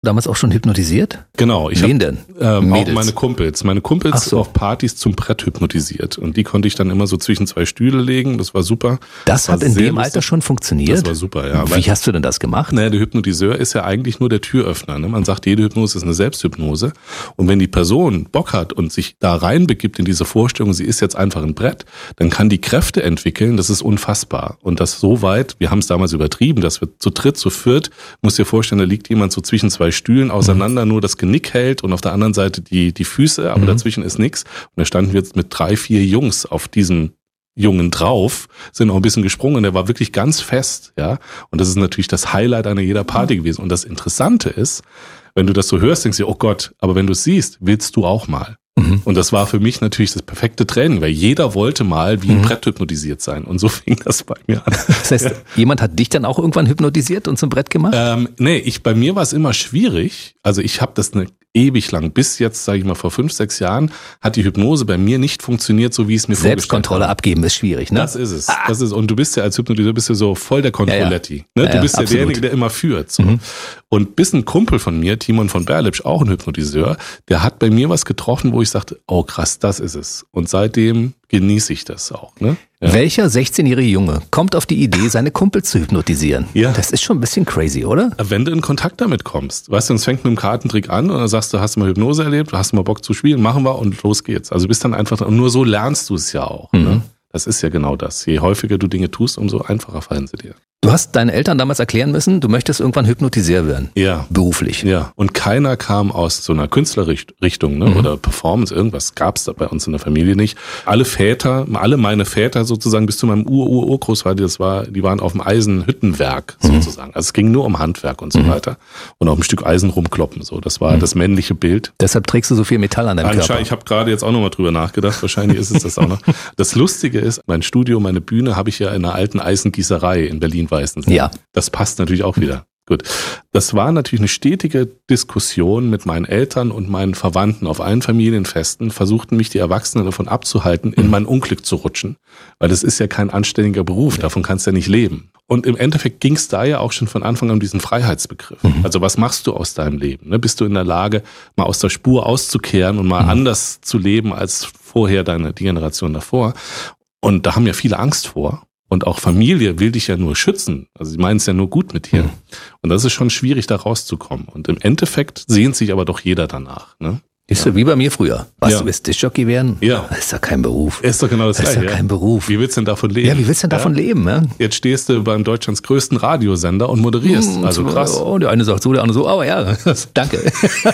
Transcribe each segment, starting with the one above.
damals auch schon hypnotisiert? Genau. Wen denn? Auch meine Kumpels. Meine Kumpels auf Partys zum Brett hypnotisiert. Und die konnte ich dann immer so zwischen zwei Stühle legen. Das war super. Das hat in dem Alter schon funktioniert? Das war super, ja. Wie hast du denn das gemacht? Naja, der Hypnotiseur ist ja eigentlich nur der Türöffner. Ne? Man sagt, jede Hypnose ist eine Selbsthypnose. Und wenn die Person Bock hat und sich da reinbegibt in diese Vorstellung, sie ist jetzt einfach ein Brett, dann kann die Kräfte entwickeln. Das ist unfassbar. Und das so weit, wir haben es damals übertrieben, dass wir zu dritt, zu viert, musst dir vorstellen, da liegt jemand so zwischen zwei Stühlen auseinander, nur das Genick hält und auf der anderen Seite die Füße, aber dazwischen ist nichts. Und da standen wir jetzt mit 3, 4 Jungs auf diesen Jungen drauf, sind auch ein bisschen gesprungen und der war wirklich ganz fest, ja. Und das ist natürlich das Highlight einer jeder Party gewesen. Und das Interessante ist, wenn du das so hörst, denkst du, oh Gott, aber wenn du es siehst, willst du auch mal. Und das war für mich natürlich das perfekte Training, weil jeder wollte mal wie ein Brett hypnotisiert sein. Und so fing das bei mir an. Das heißt, jemand hat dich dann auch irgendwann hypnotisiert und zum Brett gemacht? Bei mir war es immer schwierig. Also ich habe das ewig lang, bis jetzt, sage ich mal, vor 5, 6 Jahren, hat die Hypnose bei mir nicht funktioniert, so wie es mir vorgestellt habe. Selbstkontrolle abgeben ist schwierig, ne? Das ist es. Das ist, und du bist ja als Hypnotiseur bist ja so voll der Controletti. Ja. Ne? Du bist ja absolut. derjenige, der immer führt. So. Und bis ein Kumpel von mir, Timon von Berlipsch, auch ein Hypnotiseur, der hat bei mir was getroffen, wo ich sagte, oh krass, das ist es. Und seitdem genieße ich das auch. Ne? Ja. Welcher 16-jährige Junge kommt auf die Idee, seine Kumpels zu hypnotisieren? Ja. Das ist schon ein bisschen crazy, oder? Wenn du in Kontakt damit kommst. Weißt du, es fängt mit dem Kartentrick an und dann sagst du, hast du mal Hypnose erlebt, hast du mal Bock zu spielen, machen wir und los geht's. Also bist dann einfach, und nur so lernst du es ja auch. Ne? Das ist ja genau das. Je häufiger du Dinge tust, umso einfacher fallen sie dir. Du hast deinen Eltern damals erklären müssen, du möchtest irgendwann Hypnotiseur werden. Ja. Beruflich. Ja. Und keiner kam aus so einer Künstlerrichtung, ne? Oder Performance, irgendwas gab's da bei uns in der Familie nicht. Alle meine Väter sozusagen bis zu meinem Urgroßvater, die waren auf dem Eisenhüttenwerk sozusagen. Also es ging nur um Handwerk und so weiter. Und auf ein Stück Eisen rumkloppen. So, das war das männliche Bild. Deshalb trägst du so viel Metall an deinem Körper. Ich habe gerade jetzt auch nochmal drüber nachgedacht. Wahrscheinlich ist es das auch noch. Das Lustige ist, mein Studio, meine Bühne habe ich ja in einer alten Eisengießerei in Berlin-Weißensee. Ja. Das passt natürlich auch wieder. Gut. Das war natürlich eine stetige Diskussion mit meinen Eltern und meinen Verwandten auf allen Familienfesten, versuchten mich die Erwachsenen davon abzuhalten, in mein Unglück zu rutschen. Weil das ist ja kein anständiger Beruf, davon kannst du ja nicht leben. Und im Endeffekt ging es da ja auch schon von Anfang an um diesen Freiheitsbegriff. Also was machst du aus deinem Leben? Ne? Bist du in der Lage, mal aus der Spur auszukehren und mal anders zu leben als vorher die Generation davor? Und da haben ja viele Angst vor. Und auch Familie will dich ja nur schützen. Also sie meinen es ja nur gut mit dir. Und das ist schon schwierig, da rauszukommen. Und im Endeffekt sehnt sich aber doch jeder danach. Ne? Ist so wie bei mir früher. Was, du willst Diskjockey werden? Ja. Das ist doch kein Beruf. Ist doch genau das Gleiche. Das ist doch kein Beruf. Wie willst du denn davon leben? Ja, wie willst du denn davon leben? Ja? Jetzt stehst du beim Deutschlands größten Radiosender und moderierst. Also krass. Oh, der eine sagt so, der andere so. Aber ja, danke.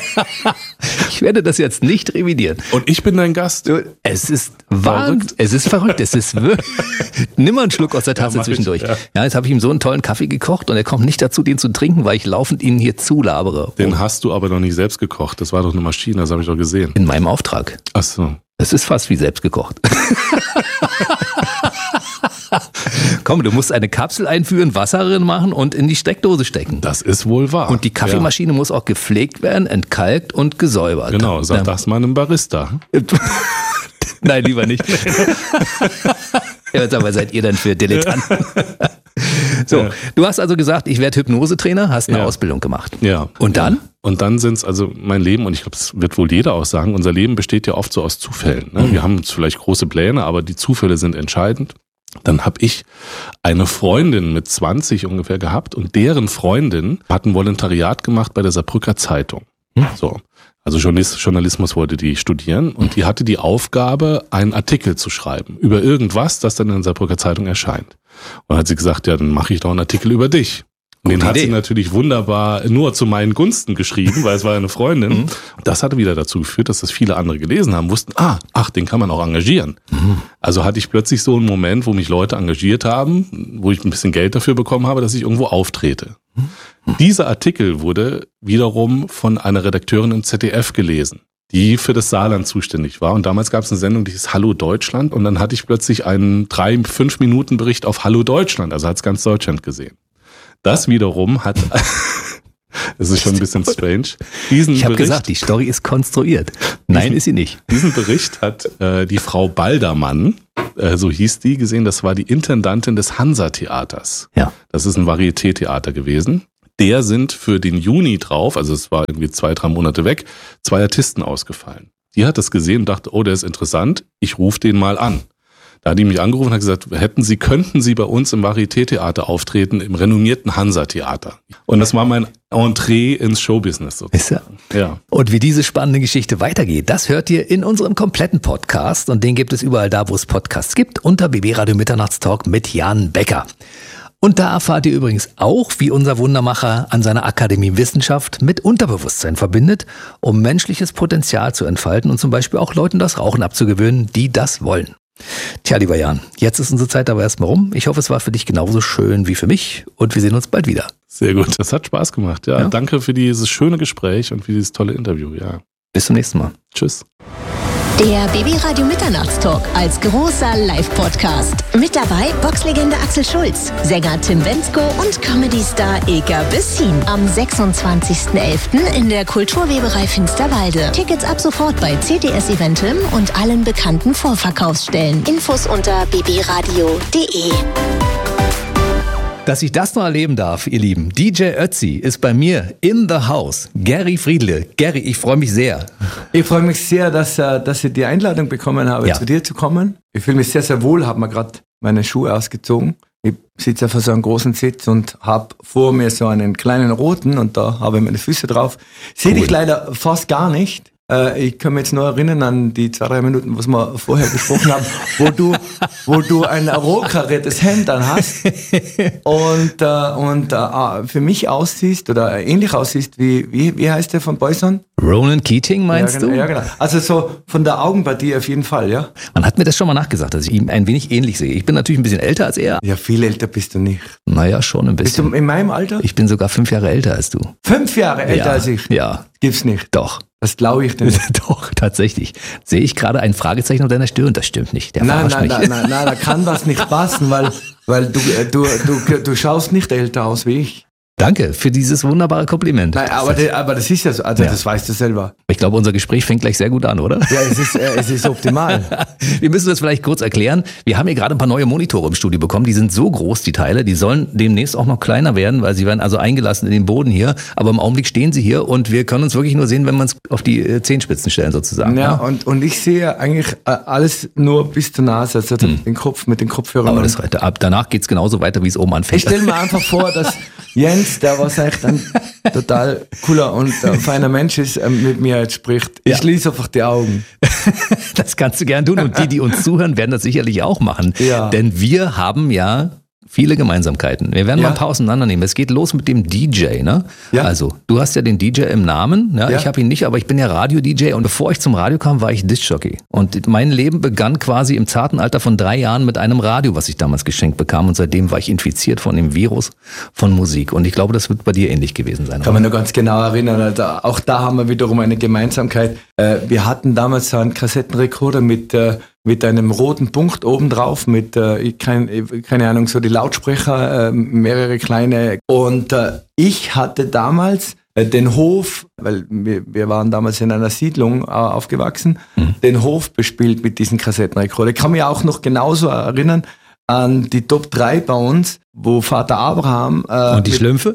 Ich werde das jetzt nicht revidieren. Und ich bin dein Gast. Es ist verrückt. Es ist verrückt. Es ist nimm mal einen Schluck aus der Tasse zwischendurch. Ja, jetzt habe ich ihm so einen tollen Kaffee gekocht und er kommt nicht dazu, den zu trinken, weil ich laufend ihn hier zulabere. Den hast du aber noch nicht selbst gekocht. Das war doch eine Maschine, das habe ich doch gesehen. In meinem Auftrag. Ach so. Es ist fast wie selbst gekocht. Komm, du musst eine Kapsel einführen, Wasser drin machen und in die Steckdose stecken. Das ist wohl wahr. Und die Kaffeemaschine muss auch gepflegt werden, entkalkt und gesäubert. Genau, sag das mal einem Barista. Nein, lieber nicht. Ja, aber seid ihr dann für Dilettanten? So, du hast also gesagt, ich werde Hypnosetrainer, hast eine Ausbildung gemacht. Ja. Und dann? Und dann sind's also mein Leben, und ich glaube, das wird wohl jeder auch sagen, unser Leben besteht ja oft so aus Zufällen. Ne? Wir haben vielleicht große Pläne, aber die Zufälle sind entscheidend. Dann habe ich eine Freundin mit 20 ungefähr gehabt und deren Freundin hat ein Volontariat gemacht bei der Saarbrücker Zeitung. So. Also Journalismus wollte die studieren und die hatte die Aufgabe, einen Artikel zu schreiben über irgendwas, das dann in der Saarbrücker Zeitung erscheint. Und dann hat sie gesagt, ja, dann mache ich doch einen Artikel über dich. Und den hat sie natürlich wunderbar nur zu meinen Gunsten geschrieben, weil es war eine Freundin. Und das hatte wieder dazu geführt, dass das viele andere gelesen haben, wussten, den kann man auch engagieren. Also hatte ich plötzlich so einen Moment, wo mich Leute engagiert haben, wo ich ein bisschen Geld dafür bekommen habe, dass ich irgendwo auftrete. Dieser Artikel wurde wiederum von einer Redakteurin im ZDF gelesen, die für das Saarland zuständig war. Und damals gab es eine Sendung, die hieß Hallo Deutschland. Und dann hatte ich plötzlich einen 3-5-Minuten-Bericht auf Hallo Deutschland. Also hat es ganz Deutschland gesehen. Das wiederum hat, das ist schon ein bisschen strange. Ich habe gesagt, die Story ist konstruiert. Nein, ist sie nicht. Diesen Bericht hat die Frau Baldermann, so hieß die, gesehen. Das war die Intendantin des Hansa-Theaters. Ja. Das ist ein Varieté-Theater gewesen. der sind für den Juni drauf, also es war irgendwie 2-3 Monate weg, 2 Artisten ausgefallen. Die hat das gesehen und dachte, oh, der ist interessant, ich rufe den mal an. Da hat die mich angerufen und hat gesagt, könnten Sie bei uns im Varieté-Theater auftreten, im renommierten Hansa-Theater. Und das war mein Entree ins Showbusiness sozusagen. Ja. Und wie diese spannende Geschichte weitergeht, das hört ihr in unserem kompletten Podcast. Und den gibt es überall da, wo es Podcasts gibt, unter BB Radio Mitternachtstalk mit Jan Becker. Und da erfahrt ihr übrigens auch, wie unser Wundermacher an seiner Akademie Wissenschaft mit Unterbewusstsein verbindet, um menschliches Potenzial zu entfalten und zum Beispiel auch Leuten das Rauchen abzugewöhnen, die das wollen. Tja, lieber Jan, jetzt ist unsere Zeit aber erstmal rum. Ich hoffe, es war für dich genauso schön wie für mich und wir sehen uns bald wieder. Sehr gut, das hat Spaß gemacht. Ja. Danke für dieses schöne Gespräch und für dieses tolle Interview. Ja. Bis zum nächsten Mal. Tschüss. Der BB Radio Mitternachtstalk als großer Live-Podcast. Mit dabei Boxlegende Axel Schulz, Sänger Tim Bendzko und Comedy-Star Ilka Bessin. Am 26.11. in der Kulturweberei Finsterwalde. Tickets ab sofort bei CTS Eventim und allen bekannten Vorverkaufsstellen. Infos unter bbradio.de. Dass ich das noch erleben darf, ihr Lieben. DJ Ötzi ist bei mir in the house. Gary Friedle. Gary, ich freue mich sehr. Ich freue mich sehr, dass ich die Einladung bekommen habe, zu dir zu kommen. Ich fühle mich sehr, sehr wohl, habe mir gerade meine Schuhe ausgezogen. Ich sitze auf so einem großen Sitz und habe vor mir so einen kleinen roten und da habe ich meine Füße drauf. Sehe dich leider fast gar nicht. Ich kann mich jetzt nur erinnern an die 2-3 Minuten, was wir vorher gesprochen haben, wo du ein rotkariertes Hemd an hast und für mich aussiehst oder ähnlich aussiehst wie heißt der von Boyson? Ronan Keating meinst du? Ja, genau. Also so von der Augenpartie auf jeden Fall, ja. Man hat mir das schon mal nachgesagt, dass ich ihm ein wenig ähnlich sehe. Ich bin natürlich ein bisschen älter als er. Ja, viel älter bist du nicht. Naja, schon ein bisschen. Bist du in meinem Alter? Ich bin sogar 5 Jahre älter als du. 5 Jahre älter als ich? Ja. Gibt's nicht. Doch. Das glaube ich denn nicht. Doch, tatsächlich. Sehe ich gerade ein Fragezeichen auf deiner Stirn? Das stimmt nicht. Nein, da kann was nicht passen, weil du schaust nicht älter aus wie ich. Danke für dieses wunderbare Kompliment. Nein, aber das ist ja so, also das weißt du selber. Ich glaube, unser Gespräch fängt gleich sehr gut an, oder? Ja, es ist optimal. Wir müssen das vielleicht kurz erklären. Wir haben hier gerade ein paar neue Monitore im Studio bekommen. Die sind so groß, die Teile. Die sollen demnächst auch noch kleiner werden, weil sie werden also eingelassen in den Boden hier. Aber im Augenblick stehen sie hier und wir können uns wirklich nur sehen, wenn wir uns auf die Zehenspitzen stellen sozusagen. Ja, und ich sehe eigentlich alles nur bis zur Nase, also den Kopf mit den Kopfhörern. Aber danach geht's genauso weiter, wie es oben anfängt. Ich stelle mir einfach vor, dass Jens, der was echt ein total cooler und feiner Mensch ist, mit mir jetzt spricht. Ich schließe einfach die Augen. Das kannst du gern tun und die uns zuhören, werden das sicherlich auch machen. Ja. Denn wir haben ja viele Gemeinsamkeiten. Wir werden mal ein paar auseinandernehmen. Es geht los mit dem DJ, ne? Ja. Also, du hast ja den DJ im Namen. Ja? Ich habe ihn nicht, aber ich bin ja Radio-DJ. Und bevor ich zum Radio kam, war ich Diskjockey. Und mein Leben begann quasi im zarten Alter von 3 Jahren mit einem Radio, was ich damals geschenkt bekam. Und seitdem war ich infiziert von dem Virus von Musik. Und ich glaube, das wird bei dir ähnlich gewesen sein. Kann man nur ganz genau erinnern. Also auch da haben wir wiederum eine Gemeinsamkeit. Wir hatten damals so einen Kassettenrekorder mit einem roten Punkt obendrauf, mit, keine Ahnung, so die Lautsprecher, mehrere kleine. Und ich hatte damals den Hof, weil wir waren damals in einer Siedlung aufgewachsen, den Hof bespielt mit diesen Kassettenrekorder. Ich kann mich auch noch genauso erinnern an die Top 3 bei uns, wo Vater Abraham und die Schlümpfe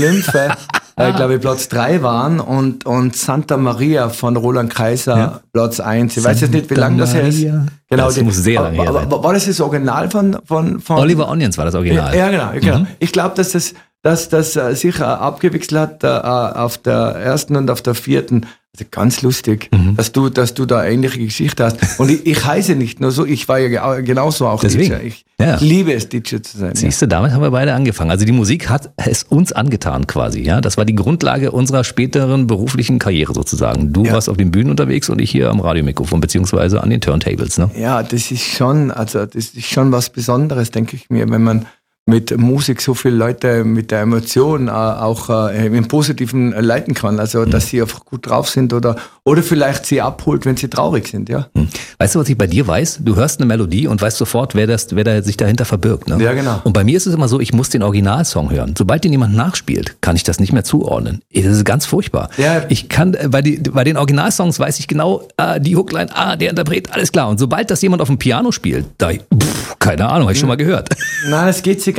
glaube ich, Platz 3 waren und Santa Maria von Roland Kaiser Platz 1. Ich weiß jetzt nicht, wie lange das her ist. Genau, das muss sehr lange her sein. War das Original von Oliver Onions war das Original. Ja, genau. Ich glaube, dass das sich abgewechselt hat auf der ersten und auf der vierten. Also ganz lustig, dass du da ähnliche Geschichte hast. Und ich heiße nicht nur so, ich war ja genauso auch Deswegen. DJ. Ich liebe es, DJ zu sein. Siehst du, damit haben wir beide angefangen. Also die Musik hat es uns angetan quasi. Ja, das war die Grundlage unserer späteren beruflichen Karriere sozusagen. Du warst auf den Bühnen unterwegs und ich hier am Radiomikrofon beziehungsweise an den Turntables. Ne? Ja, das ist schon was Besonderes, denke ich mir, wenn man mit Musik so viele Leute mit der Emotion auch im Positiven leiten kann. Also, dass sie einfach gut drauf sind oder vielleicht sie abholt, wenn sie traurig sind, ja. Weißt du, was ich bei dir weiß? Du hörst eine Melodie und weißt sofort, wer da sich dahinter verbirgt, ne? Ja, genau. Und bei mir ist es immer so, ich muss den Originalsong hören. Sobald den jemand nachspielt, kann ich das nicht mehr zuordnen. Das ist ganz furchtbar. Ja. Ich kann, bei den Originalsongs weiß ich genau, die Hookline, der Interpret, alles klar. Und sobald das jemand auf dem Piano spielt, keine Ahnung, habe ich schon mal gehört. Nein, es geht sich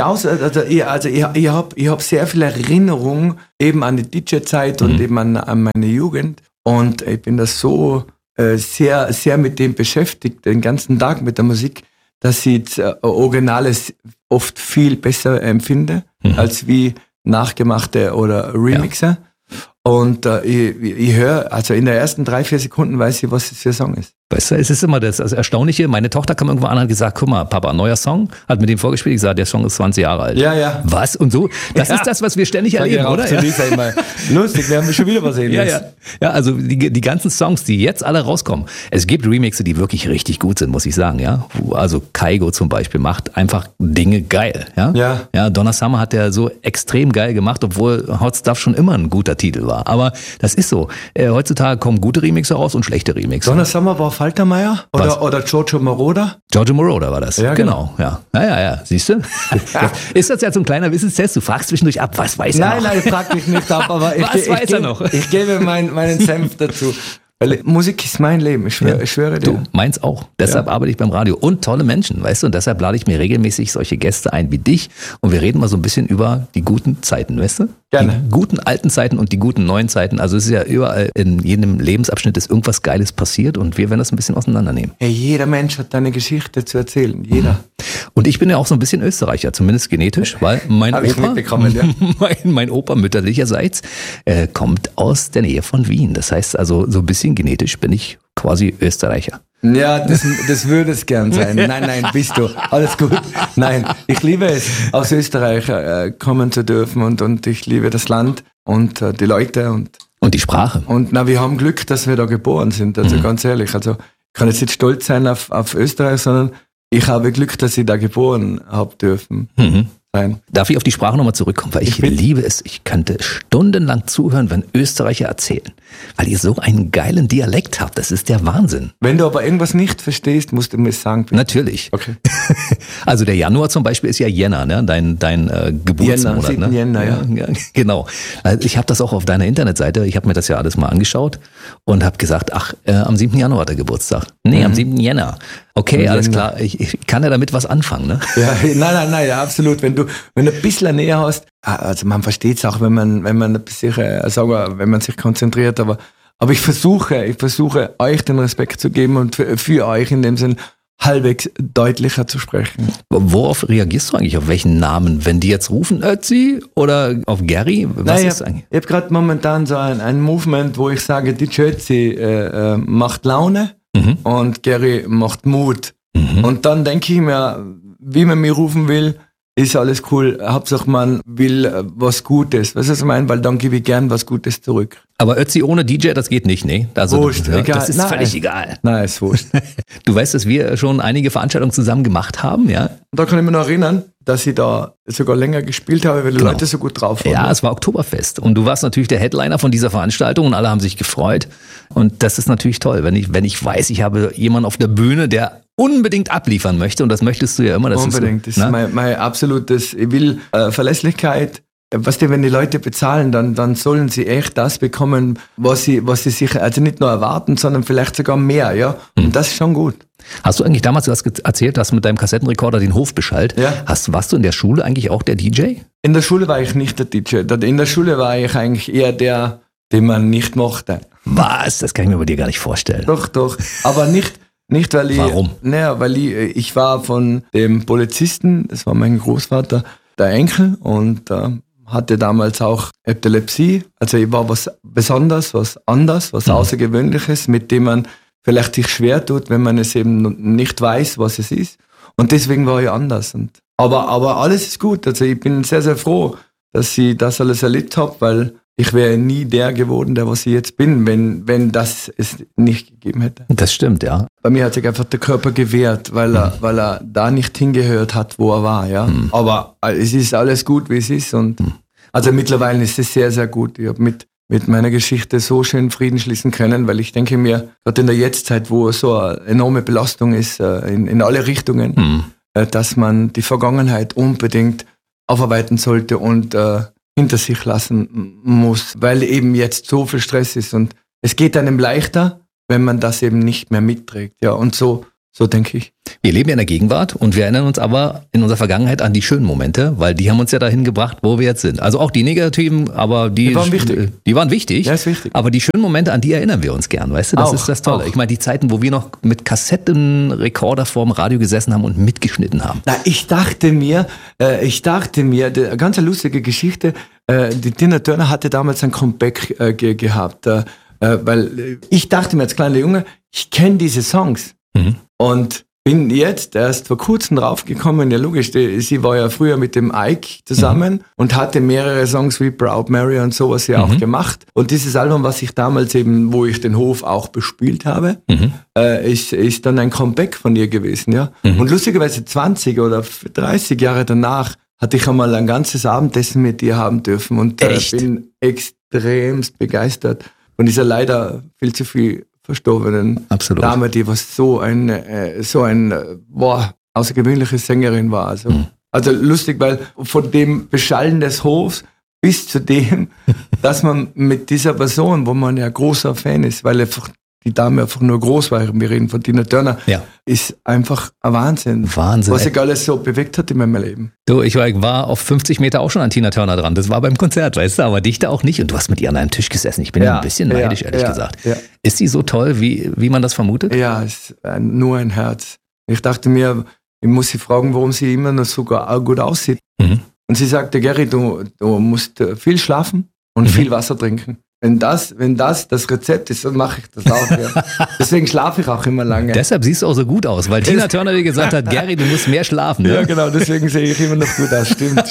ich hab sehr viel Erinnerung eben an die DJ-Zeit und eben an meine Jugend. Und ich bin da so sehr, sehr mit dem beschäftigt, den ganzen Tag mit der Musik, dass ich Originales oft viel besser empfinde, als wie nachgemachte oder Remixer. Ja. Und ich höre, also in der ersten 3-4 Sekunden weiß ich, was das für ein Song ist. Weißt du, es ist immer das Erstaunliche. Meine Tochter kam irgendwann an und hat gesagt, guck mal, Papa, neuer Song. Hat mit dem vorgespielt, gesagt, der Song ist 20 Jahre alt. Ja. Was? Und so? Das ist das, was wir ständig erleben, oder? Ja. Immer lustig, wir haben schon wieder was Ähnliches. Ja, also die ganzen Songs, die jetzt alle rauskommen. Es gibt Remixe, die wirklich richtig gut sind, muss ich sagen, ja. Also Kaigo zum Beispiel macht einfach Dinge geil, ja. Ja, Donna Summer hat der so extrem geil gemacht, obwohl Hot Stuff schon immer ein guter Titel war. Aber das ist so. Heutzutage kommen gute Remixe raus und schlechte Remixe. Donna Summer war Faltermeier oder Giorgio Moroder? Giorgio Moroder war das, ja, genau. Ja, siehst du? Ist das jetzt so ein kleiner Wissenstest? Du fragst zwischendurch ab, was weiß er noch? Nein, ich frag mich nicht ab, aber ich gebe meinen Senf dazu. Weil Musik ist mein Leben, ich schwöre dir. Du, meins auch. Deshalb arbeite ich beim Radio. Und tolle Menschen, weißt du? Und deshalb lade ich mir regelmäßig solche Gäste ein wie dich. Und wir reden mal so ein bisschen über die guten Zeiten, weißt du? Gerne. Die guten alten Zeiten und die guten neuen Zeiten. Also es ist ja überall, in jedem Lebensabschnitt ist irgendwas Geiles passiert und wir werden das ein bisschen auseinandernehmen. Hey, jeder Mensch hat eine Geschichte zu erzählen. Jeder. Und ich bin ja auch so ein bisschen Österreicher, zumindest genetisch, weil mein Opa mütterlicherseits kommt aus der Nähe von Wien. Das heißt also, so ein bisschen genetisch bin ich quasi Österreicher. Ja, das würde es gern sein. Nein, bist du. Alles gut. Nein, ich liebe es, aus Österreich kommen zu dürfen und ich liebe das Land und die Leute und die Sprache. Und wir haben Glück, dass wir da geboren sind, also ganz ehrlich. Also ich kann jetzt nicht stolz sein auf Österreich, sondern ich habe Glück, dass ich da geboren habe dürfen. Sein. Darf ich auf die Sprache nochmal zurückkommen? Weil ich liebe es. Ich könnte stundenlang zuhören, wenn Österreicher erzählen. Weil ihr so einen geilen Dialekt habt. Das ist der Wahnsinn. Wenn du aber irgendwas nicht verstehst, musst du mir sagen. Bitte. Natürlich. Okay. Also der Januar zum Beispiel ist ja Jänner, ne? Dein Geburtsmonat. Jänner, ne? Jänner, ja. Genau. Also ich habe das auch auf deiner Internetseite. Ich habe mir das ja alles mal angeschaut und habe gesagt, am 7. Januar hat er Geburtstag. Nee, am 7. Jänner. Okay, alles klar. Ich kann ja damit was anfangen, ne? Ja, nein, ja, absolut. Wenn du ein bisschen Nähe hast, also man versteht es auch, wenn man ein bisschen, wenn man sich konzentriert, aber ich versuche euch den Respekt zu geben und für euch in dem Sinn halbwegs deutlicher zu sprechen. Worauf reagierst du eigentlich? Auf welchen Namen? Wenn die jetzt rufen, Ötzi oder auf Gary? Was ist eigentlich? Ich habe gerade momentan so ein Movement, wo ich sage, DJ Ötzi macht Laune und Gary macht Mut. Und dann denke ich mir, wie man mich rufen will, ist alles cool. Hauptsache man will was Gutes. Weißt du, was ich meine? Weil dann gebe ich gern was Gutes zurück. Aber Ötzi ohne DJ, das geht nicht, ne? Also, wurscht, egal. Das ist völlig egal. Nein, ist wurscht. Du weißt, dass wir schon einige Veranstaltungen zusammen gemacht haben, ja? Da kann ich mich noch erinnern, dass ich da sogar länger gespielt habe, weil die Leute so gut drauf waren. Ja, es war Oktoberfest. Und du warst natürlich der Headliner von dieser Veranstaltung und alle haben sich gefreut. Und das ist natürlich toll, wenn ich weiß, ich habe jemanden auf der Bühne, der unbedingt abliefern möchte, und das möchtest du ja immer. Das unbedingt, das ist mein absolutes, ich will Verlässlichkeit. Weißt du, wenn die Leute bezahlen, dann sollen sie echt das bekommen, was sie sich also nicht nur erwarten, sondern vielleicht sogar mehr, ja. Und das ist schon gut. Hast du eigentlich damals, du hast erzählt, dass mit deinem Kassettenrekorder den Hof beschallt. Ja. Warst du in der Schule eigentlich auch der DJ? In der Schule war ich nicht der DJ. In der Schule war ich eigentlich eher der, den man nicht mochte. Was? Das kann ich mir bei dir gar nicht vorstellen. Doch. Aber nicht weil ich... Warum? Naja, weil ich war von dem Polizisten, das war mein Großvater, der Enkel, und hatte damals auch Epilepsie. Also ich war was Besonderes, was anders, was Außergewöhnliches, mit dem man vielleicht sich schwer tut, wenn man es eben nicht weiß, was es ist. Und deswegen war ich anders. Aber alles ist gut. Also ich bin sehr, sehr froh, dass ich das alles erlebt habe, weil ich wäre nie der geworden, der was ich jetzt bin, wenn das es nicht gegeben hätte. Das stimmt, ja. Bei mir hat sich einfach der Körper gewehrt, weil er da nicht hingehört hat, wo er war, ja. Aber es ist alles gut, wie es ist, und also mittlerweile ist es sehr, sehr gut. Ich habe mit meiner Geschichte so schön Frieden schließen können, weil ich denke mir, gerade in der Jetztzeit, wo so eine enorme Belastung ist, in alle Richtungen, dass man die Vergangenheit unbedingt aufarbeiten sollte und hinter sich lassen muss, weil eben jetzt so viel Stress ist, und es geht einem leichter, wenn man das eben nicht mehr mitträgt. Ja, und so So denke ich. Wir leben ja in der Gegenwart und wir erinnern uns aber in unserer Vergangenheit an die schönen Momente, weil die haben uns ja dahin gebracht, wo wir jetzt sind. Also auch die negativen, aber die waren wichtig. Die waren wichtig. Ja, ist wichtig. Aber die schönen Momente, an die erinnern wir uns gern, weißt du? Das ist das Tolle. Ich meine, die Zeiten, wo wir noch mit Kassettenrekorder vorm Radio gesessen haben und mitgeschnitten haben. Na, ich dachte mir, eine ganz lustige Geschichte, die Tina Turner hatte damals ein Comeback gehabt, weil ich dachte mir als kleiner Junge, ich kenne diese Songs. Und bin jetzt erst vor kurzem draufgekommen, ja logisch, sie war ja früher mit dem Ike zusammen und hatte mehrere Songs wie Proud Mary und sowas ja auch gemacht. Und dieses Album, was ich damals eben, wo ich den Hof auch bespielt habe, ist dann ein Comeback von ihr gewesen, ja. Und lustigerweise 20 oder 30 Jahre danach hatte ich einmal ein ganzes Abendessen mit ihr haben dürfen und bin extremst begeistert von dieser leider viel zu viel verstorbenen Dame, die was so eine außergewöhnliche Sängerin war. Also lustig, weil von dem Beschallen des Hofs bis zu dem, dass man mit dieser Person, wo man ja großer Fan ist, weil einfach die Dame einfach nur groß war, wir reden von Tina Turner, ist einfach ein Wahnsinn. Was sich alles so bewegt hat in meinem Leben. Du, ich war auf 50 Meter auch schon an Tina Turner dran. Das war beim Konzert, weißt du, aber dichter auch nicht. Und du hast mit ihr an einem Tisch gesessen. Ich bin ein bisschen neidisch, ehrlich gesagt. Ja. Ist sie so toll, wie man das vermutet? Ja, ist nur ein Herz. Ich dachte mir, ich muss sie fragen, warum sie immer noch so gut aussieht. Und sie sagte, Gary, du musst viel schlafen und viel Wasser trinken. Wenn das Rezept ist, dann mache ich das auch. Ja. Deswegen schlafe ich auch immer lange. Deshalb siehst du auch so gut aus, weil Tina Turner dir gesagt hat, Gary, du musst mehr schlafen. Ne? Ja, genau, deswegen sehe ich immer noch gut aus. Stimmt.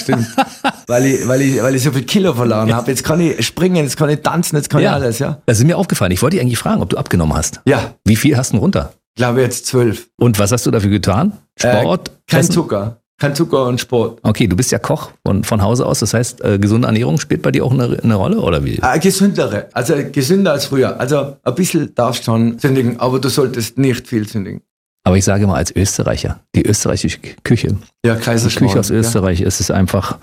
Weil ich so viel Kilo verloren habe. Jetzt kann ich springen, jetzt kann ich tanzen, jetzt kann ich alles. Ja. Das ist mir aufgefallen. Ich wollte dich eigentlich fragen, ob du abgenommen hast. Ja. Wie viel hast du denn runter? Ich glaube jetzt 12. Und was hast du dafür getan? Sport? Kein Zucker. Kein Zucker und Sport. Okay, du bist ja Koch von Hause aus, das heißt, gesunde Ernährung spielt bei dir auch eine Rolle, oder wie? Gesündere, also gesünder als früher. Also ein bisschen darfst du schon sündigen, aber du solltest nicht viel sündigen. Aber ich sage mal als Österreicher, die österreichische Küche. Ja, Kaiserschmarrn. Die Küche aus Österreich ist es einfach...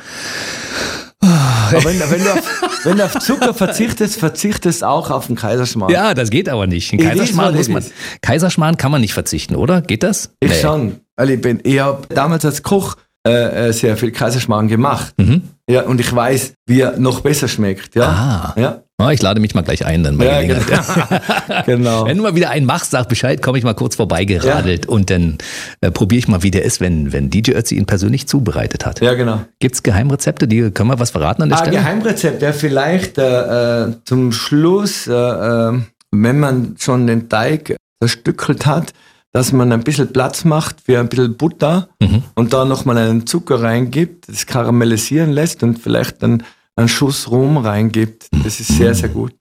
Aber wenn du auf Zucker verzichtest auch auf den Kaiserschmarrn. Ja, das geht aber nicht. Kaiserschmarrn kann man nicht verzichten, oder? Geht das? Ich schon. Weil ich habe damals als Koch sehr viel Kaiserschmarrn gemacht. Ja, und ich weiß, wie er noch besser schmeckt. Ja. Ja. Oh, ich lade mich mal gleich ein, dann bei Gelegenheit. Genau. Wenn du mal wieder einen machst, sag Bescheid, komme ich mal kurz vorbeigeradelt und dann probiere ich mal, wie der ist, wenn DJ Ötzi ihn persönlich zubereitet hat. Ja, genau. Gibt's Geheimrezepte? Können wir was verraten an der Stelle? Geheimrezept, ja, vielleicht zum Schluss, wenn man schon den Teig zerstückelt hat, dass man ein bisschen Platz macht für ein bisschen Butter und da nochmal einen Zucker reingibt, das karamellisieren lässt und vielleicht dann einen Schuss Rum reingibt. Das ist sehr, sehr gut.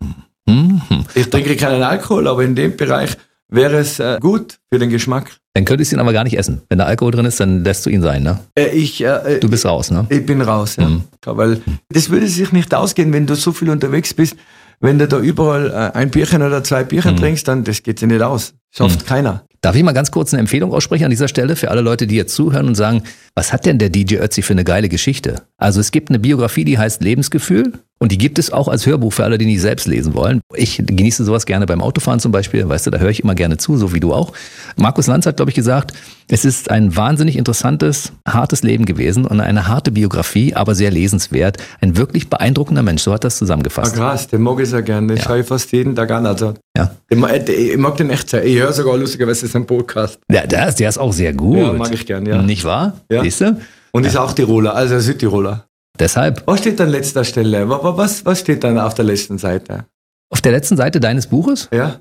Ich trinke keinen Alkohol, aber in dem Bereich wäre es gut für den Geschmack. Dann könntest du ihn aber gar nicht essen. Wenn da Alkohol drin ist, dann lässt du ihn sein, ne? Du bist raus, ne? Ich bin raus, ja. Weil das würde sich nicht ausgehen, wenn du so viel unterwegs bist. Wenn du da überall ein Bierchen oder 2 Bierchen trinkst, dann das geht sich nicht aus. Schafft keiner. Darf ich mal ganz kurz eine Empfehlung aussprechen an dieser Stelle für alle Leute, die jetzt zuhören und sagen, was hat denn der DJ Ötzi für eine geile Geschichte? Also es gibt eine Biografie, die heißt Lebensgefühl und die gibt es auch als Hörbuch für alle, die nicht selbst lesen wollen. Ich genieße sowas gerne beim Autofahren zum Beispiel, weißt du, da höre ich immer gerne zu, so wie du auch. Markus Lanz hat, glaube ich, gesagt, es ist ein wahnsinnig interessantes, hartes Leben gewesen und eine harte Biografie, aber sehr lesenswert. Ein wirklich beeindruckender Mensch, so hat das zusammengefasst. Krass, den mag ich sehr gerne, den schaue ich fast jeden Tag an. Also, ich mag den echt sehr. Ich höre sogar lustigerweise seinen Podcast. Ja, der ist auch sehr gut. Ja, mag ich gerne, ja. Nicht wahr? Ja. Siehst du? Und ist auch Tiroler, also Südtiroler. Deshalb. Was steht an letzter Stelle? Was steht dann auf der letzten Seite? Auf der letzten Seite deines Buches? Ja.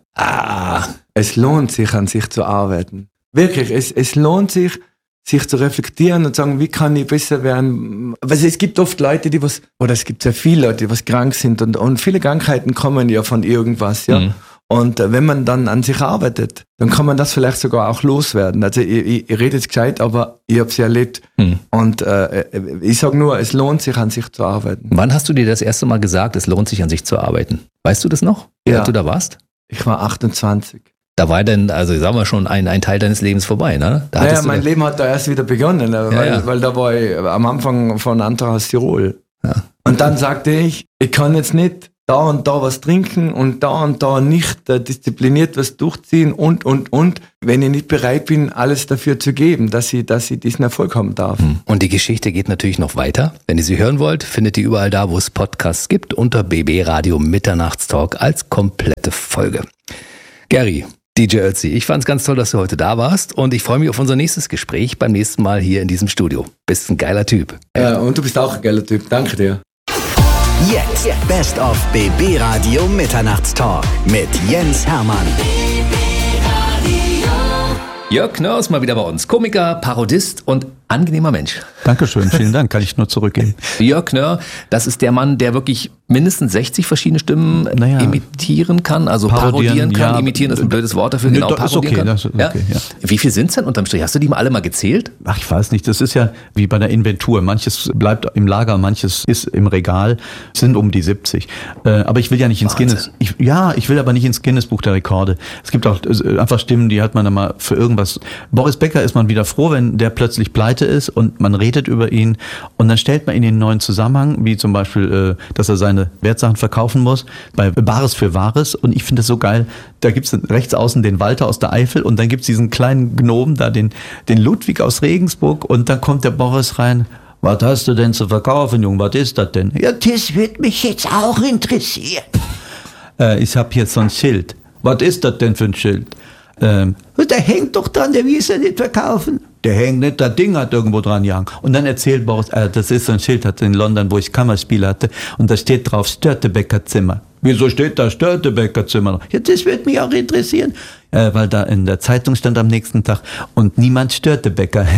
Es lohnt sich, an sich zu arbeiten. Wirklich, es lohnt sich zu reflektieren und sagen, wie kann ich besser werden? Also es gibt oft Leute, es gibt sehr viele Leute, die was krank sind und viele Krankheiten kommen ja von irgendwas, ja. Und wenn man dann an sich arbeitet, dann kann man das vielleicht sogar auch loswerden. Also ich rede jetzt gescheit, aber ich habe es ja erlebt. Und ich sage nur, es lohnt sich, an sich zu arbeiten. Wann hast du dir das erste Mal gesagt, es lohnt sich, an sich zu arbeiten? Weißt du das noch, wie alt du da warst? Ich war 28. Da war dann, also sagen wir schon, ein Teil deines Lebens vorbei, ne? Mein Leben hat da erst wieder begonnen, weil da war ich am Anfang von Antrag aus Tirol. Ja. Und dann sagte ich kann jetzt nicht da und da was trinken und da nicht diszipliniert was durchziehen und. Wenn ich nicht bereit bin, alles dafür zu geben, dass ich diesen Erfolg haben darf. Und die Geschichte geht natürlich noch weiter. Wenn ihr sie hören wollt, findet ihr überall da, wo es Podcasts gibt, unter BB Radio Mitternachtstalk als komplette Folge. Gary, DJ Ötzi, ich fand's ganz toll, dass du heute da warst und ich freue mich auf unser nächstes Gespräch beim nächsten Mal hier in diesem Studio. Bist ein geiler Typ. Ja, und du bist auch ein geiler Typ. Danke dir. Jetzt Best of BB Radio Mitternachtstalk mit Jens Hermann. Jörg Knörr ist mal wieder bei uns. Komiker, Parodist und angenehmer Mensch. Dankeschön, vielen Dank, kann ich nur zurückgeben. Jörg Knörr, das ist der Mann, der wirklich mindestens 60 verschiedene Stimmen imitieren kann, also parodieren kann. Ja, imitieren ist ein blödes Wort dafür, genau, parodieren kann. Das ist okay, ja. Wie viel sind es denn unterm Strich? Hast du die mal alle mal gezählt? Ach, ich weiß nicht, das ist ja wie bei der Inventur. Manches bleibt im Lager, manches ist im Regal, es sind um die 70. Aber ich will ja nicht ins Guinness. Ich will aber nicht ins Guinness-Buch der Rekorde. Es gibt auch einfach Stimmen, die hat man dann mal für irgendwas. Boris Becker ist man wieder froh, wenn der plötzlich pleite ist und man redet über ihn und dann stellt man ihn in einen neuen Zusammenhang, wie zum Beispiel, dass er seine Wertsachen verkaufen muss, bei Bares für Wahres, und ich finde das so geil, da gibt's rechts außen den Walter aus der Eifel und dann gibt's diesen kleinen Gnomen da, den Ludwig aus Regensburg, und dann kommt der Boris rein. Was hast du denn zu verkaufen, Junge? Was ist das denn? Ja, das wird mich jetzt auch interessieren. Ich habe hier so ein Schild. Was ist das denn für ein Schild? Der hängt doch dran, der will es ja nicht verkaufen. Der hängt nicht, das Ding hat irgendwo dran gehangen. Und dann erzählt Boris, das ist so ein Schild, hat in London, wo ich Kammerspiel hatte, und da steht drauf Störtebeker Zimmer. Wieso steht da Störtebeker Zimmer? Ja, das würde mich auch interessieren. Weil da in der Zeitung stand am nächsten Tag, und niemand Störtebeker.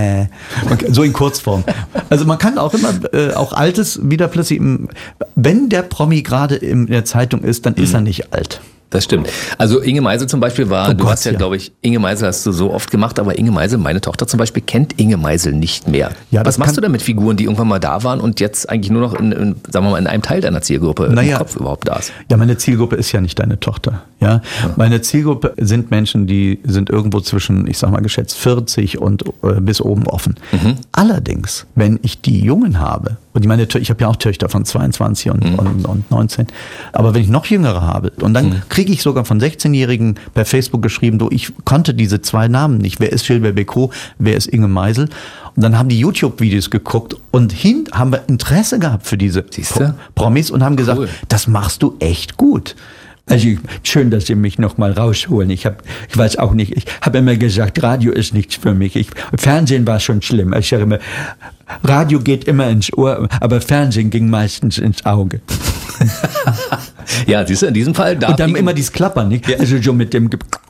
So in Kurzform. Also man kann auch immer, auch Altes wieder plötzlich, wenn der Promi gerade in der Zeitung ist, dann ist er nicht alt. Das stimmt. Also Inge Meisel zum Beispiel hast ja, glaube ich, Inge Meisel hast du so oft gemacht, aber Inge Meisel, meine Tochter zum Beispiel, kennt Inge Meisel nicht mehr. Ja, was machst du denn mit Figuren, die irgendwann mal da waren und jetzt eigentlich nur noch sagen wir mal, in einem Teil deiner Zielgruppe im Kopf überhaupt da ist? Ja, meine Zielgruppe ist ja nicht deine Tochter. Ja? Meine Zielgruppe sind Menschen, die sind irgendwo zwischen, ich sag mal geschätzt, 40 und bis oben offen. Allerdings, wenn ich die Jungen habe, und ich habe ja auch Töchter von 22 und 19, aber wenn ich noch Jüngere habe, und dann kriege ich sogar von 16-Jährigen per Facebook geschrieben, ich konnte diese zwei Namen nicht. Wer ist Gilbert Bécaud, wer ist Inge Meisel? Und dann haben die YouTube-Videos geguckt und haben wir Interesse gehabt für diese Promis und haben gesagt, das machst du echt gut. Also schön, dass Sie mich noch mal rausholen. Ich weiß auch nicht, ich habe immer gesagt, Radio ist nichts für mich. Fernsehen war schon schlimm. Ich sage immer, Radio geht immer ins Ohr, aber Fernsehen ging meistens ins Auge. Ja, siehst du, in diesem Fall und dann immer dieses Klappern, nicht? Ja. Also so mit dem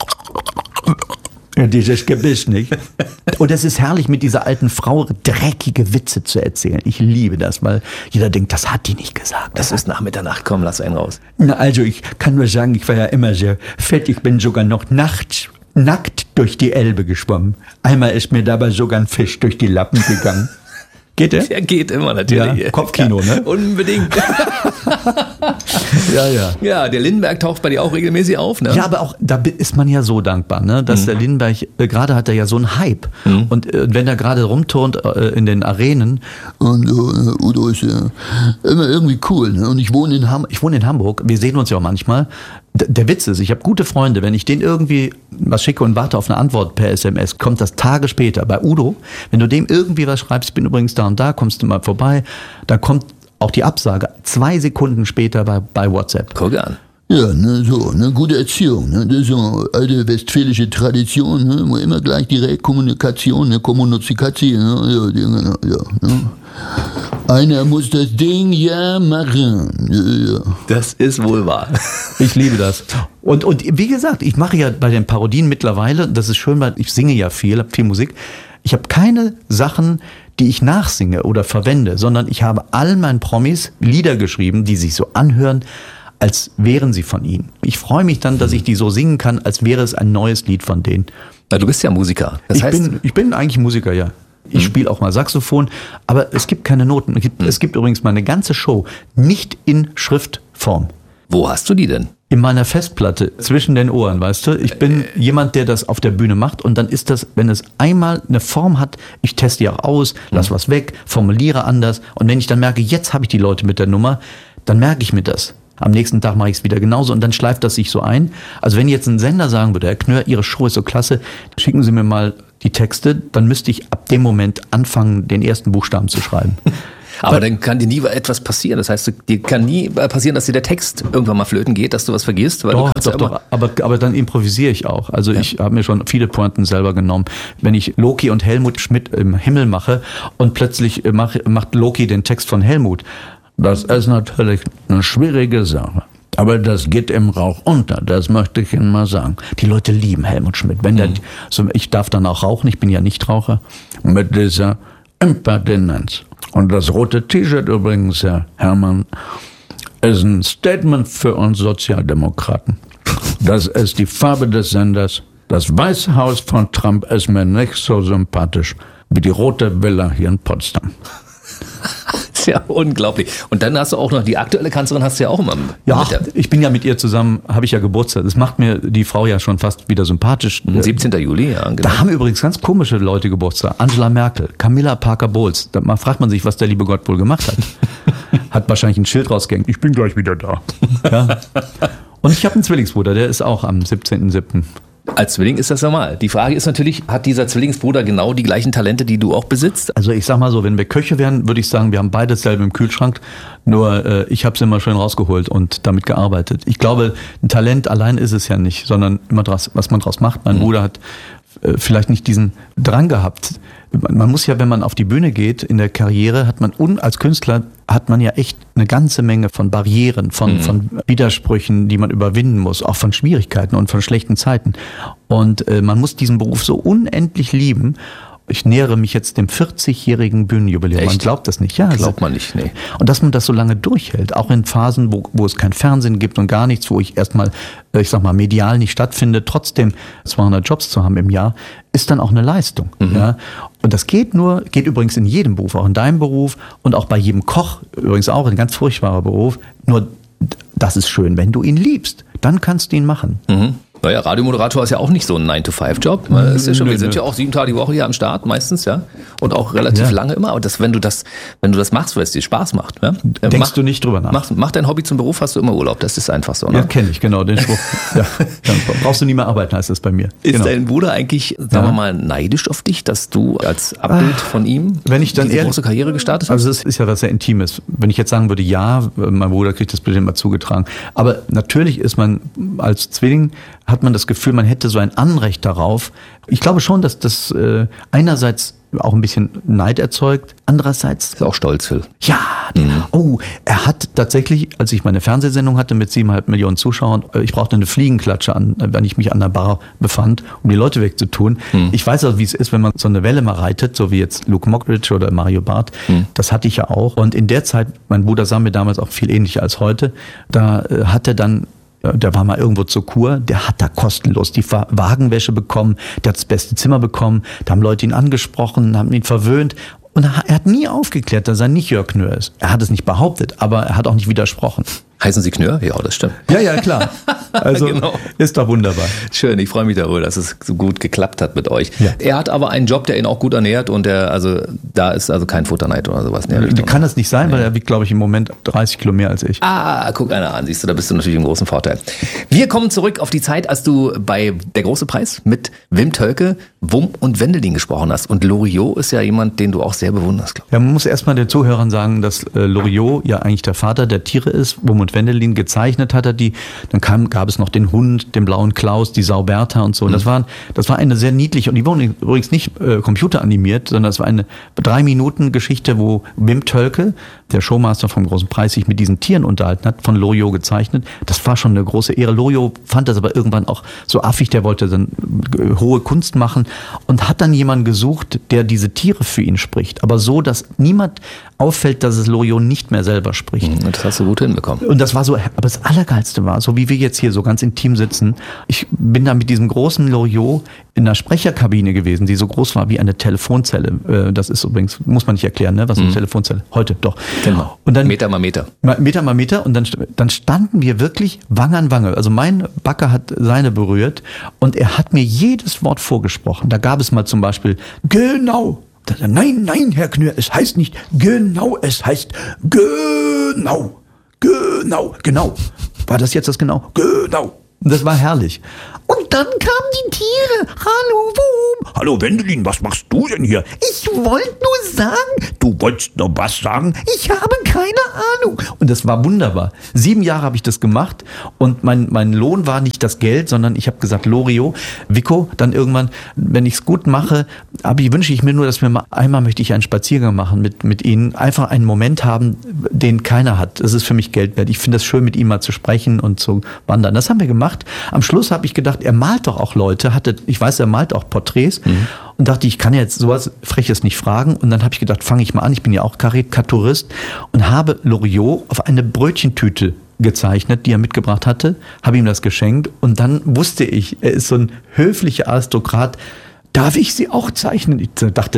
dieses Gebiss, nicht? Und es ist herrlich, mit dieser alten Frau dreckige Witze zu erzählen. Ich liebe das, weil jeder denkt, das hat die nicht gesagt. Das ist nach Mitternacht, komm, lass einen raus. Na, also ich kann nur sagen, ich war ja immer sehr fett. Ich bin sogar noch nachts nackt durch die Elbe geschwommen. Einmal ist mir dabei sogar ein Fisch durch die Lappen gegangen. Geht der? Der geht immer natürlich. Ja, Kopfkino, ja, ne? Unbedingt. Ja. Ja, der Lindenberg taucht bei dir auch regelmäßig auf, ne? Ja, aber auch, da ist man ja so dankbar, ne? Dass der Lindenberg, gerade hat er ja so einen Hype. Und wenn er gerade rumturnt in den Arenen, und Udo ist ja immer irgendwie cool, ne? Und ich wohne in Hamburg, wir sehen uns ja auch manchmal. Der Witz ist, ich habe gute Freunde, wenn ich denen irgendwie was schicke und warte auf eine Antwort per SMS, kommt das Tage später. Bei Udo, wenn du dem irgendwie was schreibst, ich bin übrigens da und da, kommst du mal vorbei, dann kommt auch die Absage 2 Sekunden später bei WhatsApp. Guck an. Ja, gute Erziehung, ne? Das ist so eine alte westfälische Tradition, ne? Wo immer gleich direkt Kommunikation, ne? Kommunikation, ne? Einer muss das Ding ja machen. Ja. Das ist wohl wahr. Ich liebe das. Und wie gesagt, ich mache ja bei den Parodien mittlerweile, das ist schön, weil ich singe ja viel Musik. Ich habe keine Sachen, die ich nachsinge oder verwende, sondern ich habe allen meinen Promis Lieder geschrieben, die sich so anhören, als wären sie von ihnen. Ich freue mich dann, dass ich die so singen kann, als wäre es ein neues Lied von denen. Na, du bist ja Musiker. Ich bin eigentlich Musiker, ja. Ich spiele auch mal Saxophon, aber es gibt keine Noten. Es gibt übrigens meine ganze Show nicht in Schriftform. Wo hast du die denn? In meiner Festplatte, zwischen den Ohren, weißt du? Ich bin jemand, der das auf der Bühne macht, und dann ist das, wenn es einmal eine Form hat, ich teste die auch aus, lass was weg, formuliere anders, und wenn ich dann merke, jetzt habe ich die Leute mit der Nummer, dann merke ich mir das. Am nächsten Tag mache ich es wieder genauso und dann schleift das sich so ein. Also wenn jetzt ein Sender sagen würde, Herr Knör, Ihre Show ist so klasse, schicken Sie mir mal die Texte, dann müsste ich ab dem Moment anfangen, den ersten Buchstaben zu schreiben. Aber dann kann dir nie etwas passieren. Das heißt, dir kann nie passieren, dass dir der Text irgendwann mal flöten geht, dass du was vergisst. Weil Doch. Aber dann improvisiere ich auch. Also ich habe mir schon viele Pointen selber genommen. Wenn ich Loki und Helmut Schmidt im Himmel mache und plötzlich macht Loki den Text von Helmut. Das ist natürlich eine schwierige Sache. Aber das geht im Rauch unter, das möchte ich Ihnen mal sagen. Die Leute lieben Helmut Schmidt. Ich darf dann auch rauchen, ich bin ja Nichtraucher. Mit dieser Impertinenz. Und das rote T-Shirt übrigens, Herr Herrmann, ist ein Statement für uns Sozialdemokraten. Das ist die Farbe des Senders. Das Weiße Haus von Trump ist mir nicht so sympathisch wie die rote Villa hier in Potsdam. Das ist ja unglaublich. Und dann hast du auch noch die aktuelle Kanzlerin, hast du ja auch immer. Ja, ich bin ja mit ihr zusammen, habe ich ja Geburtstag. Das macht mir die Frau ja schon fast wieder sympathisch. 17. Juli, ja. Genau. Da haben übrigens ganz komische Leute Geburtstag. Angela Merkel, Camilla Parker Bowles. Da fragt man sich, was der liebe Gott wohl gemacht hat. Hat wahrscheinlich ein Schild rausgehängt. Ich bin gleich wieder da. Ja. Und ich habe einen Zwillingsbruder, der ist auch am 17.07. Als Zwilling ist das normal. Die Frage ist natürlich, hat dieser Zwillingsbruder genau die gleichen Talente, die du auch besitzt? Also ich sag mal so, wenn wir Köche wären, würde ich sagen, wir haben beide dasselbe im Kühlschrank, nur ich habe es immer schön rausgeholt und damit gearbeitet. Ich glaube, ein Talent allein ist es ja nicht, sondern immer was man draus macht. Mein Bruder hat vielleicht nicht diesen Drang gehabt. Man muss ja, wenn man auf die Bühne geht in der Karriere, als Künstler hat man ja echt eine ganze Menge von Barrieren, von Widersprüchen, die man überwinden muss, auch von Schwierigkeiten und von schlechten Zeiten. Und man muss diesen Beruf so unendlich lieben. Ich nähere mich jetzt dem 40-jährigen Bühnenjubiläum. Echt? Man glaubt das nicht. Ja, glaubt man nicht, nee. Und dass man das so lange durchhält, auch in Phasen, wo es kein Fernsehen gibt und gar nichts, wo ich erstmal, medial nicht stattfinde, trotzdem 200 Jobs zu haben im Jahr, ist dann auch eine Leistung. Ja? Und das geht übrigens in jedem Beruf, auch in deinem Beruf und auch bei jedem Koch, übrigens auch ein ganz furchtbarer Beruf. Nur das ist schön, wenn du ihn liebst, dann kannst du ihn machen. Naja, Radiomoderator ist ja auch nicht so ein 9-to-5-Job. Wir sind ja auch 7 Tage die Woche hier am Start meistens, ja. Und auch relativ lange immer. Aber wenn du das machst, weil es dir Spaß macht, ja. Denkst du nicht drüber nach. Mach dein Hobby zum Beruf, hast du immer Urlaub. Das ist einfach so, ne? Ja, kenne ich, genau, den Spruch. Ja, dann brauchst du nie mehr arbeiten, heißt das bei mir. Ist dein Bruder eigentlich, sagen wir mal, neidisch auf dich, dass du als Abbild von ihm diese große Karriere gestartet hast? Also das ist ja was sehr Intimes. Wenn ich jetzt sagen würde, ja, mein Bruder kriegt das bitte immer zugetragen. Aber natürlich ist man als Zwilling, hat man das Gefühl, man hätte so ein Anrecht darauf. Ich glaube schon, dass das einerseits auch ein bisschen Neid erzeugt, andererseits... Ist auch stolz, Phil. Ja, er hat tatsächlich, als ich meine Fernsehsendung hatte mit 7,5 Millionen Zuschauern, ich brauchte eine Fliegenklatsche wenn ich mich an der Bar befand, um die Leute wegzutun. Ich weiß also, wie es ist, wenn man so eine Welle mal reitet, so wie jetzt Luke Mockridge oder Mario Barth. Das hatte ich ja auch. Und in der Zeit, mein Bruder sah mir damals auch viel ähnlicher als heute, da hat er dann... Der war mal irgendwo zur Kur, der hat da kostenlos die Wagenwäsche bekommen, der hat das beste Zimmer bekommen, da haben Leute ihn angesprochen, haben ihn verwöhnt. Und er hat nie aufgeklärt, dass er nicht Jörg Knör ist. Er hat es nicht behauptet, aber er hat auch nicht widersprochen. Heißen Sie Knör? Ja, das stimmt. Ja, klar. Also genau. Ist doch wunderbar. Schön, ich freue mich darüber, dass es so gut geklappt hat mit euch. Ja. Er hat aber einen Job, der ihn auch gut ernährt und da ist also kein Futterneid oder sowas. Kann das nicht sein, weil er wiegt, glaube ich, im Moment 30 Kilo mehr als ich. Guck einer an, siehst du, da bist du natürlich im großen Vorteil. Wir kommen zurück auf die Zeit, als du bei Der große Preis mit Wim Tölke, Wum und Wendelin gesprochen hast. Und Loriot ist ja jemand, den du auch sehr bewunderst, glaube ich. Ja, man muss erstmal den Zuhörern sagen, dass Loriot ja eigentlich der Vater der Tiere ist. Wum und Wendelin gezeichnet hat er die. Dann gab es noch den Hund, den blauen Klaus, die Sau Bertha und so. Das war eine sehr niedliche, und die wurden übrigens nicht computeranimiert, sondern es war eine 3-Minuten-Geschichte, wo Wim Tölke, der Showmaster vom Großen Preis, sich mit diesen Tieren unterhalten hat, von Loriot gezeichnet. Das war schon eine große Ehre. Loriot fand das aber irgendwann auch so affig, der wollte dann hohe Kunst machen und hat dann jemanden gesucht, der diese Tiere für ihn spricht. Aber so, dass niemand auffällt, dass es Loriot nicht mehr selber spricht. Das hast du gut hinbekommen. Und das war so, aber das Allergeilste war, so wie wir jetzt hier so ganz intim sitzen, ich bin da mit diesem großen Loriot in einer Sprecherkabine gewesen, die so groß war wie eine Telefonzelle. Das ist übrigens, muss man nicht erklären, ne, was eine Telefonzelle, heute doch. Genau. Und dann, Meter mal Meter. Meter mal Meter, und dann standen wir wirklich Wange an Wange. Also mein Backe hat seine berührt und er hat mir jedes Wort vorgesprochen. Da gab es mal zum Beispiel, genau. Nein, Herr Knör, es heißt nicht genau, es heißt genau. Genau. War das jetzt das genau? Genau. Und das war herrlich. Und dann kamen die Tiere. Hallo, Wurm. Hallo, Wendelin, was machst du denn hier? Ich wollte nur sagen. Du wolltest nur was sagen? Ich habe keine Ahnung. Und das war wunderbar. 7 Jahre habe ich das gemacht und mein Lohn war nicht das Geld, sondern ich habe gesagt, Loriot, Vico, dann irgendwann, wenn ich es gut mache, wünsche ich mir nur, dass wir einmal möchte ich einen Spaziergang machen mit Ihnen. Einfach einen Moment haben, den keiner hat. Das ist für mich Geld wert. Ich finde es schön, mit ihm mal zu sprechen und zu wandern. Das haben wir gemacht. Am Schluss habe ich gedacht, er malt doch auch Leute, ich weiß, er malt auch Porträts und dachte, ich kann jetzt sowas Freches nicht fragen und dann habe ich gedacht, fange ich mal an, ich bin ja auch Karikaturist und habe Loriot auf eine Brötchentüte gezeichnet, die er mitgebracht hatte, habe ihm das geschenkt und dann wusste ich, er ist so ein höflicher Aristokrat, darf ich sie auch zeichnen? Ich dachte,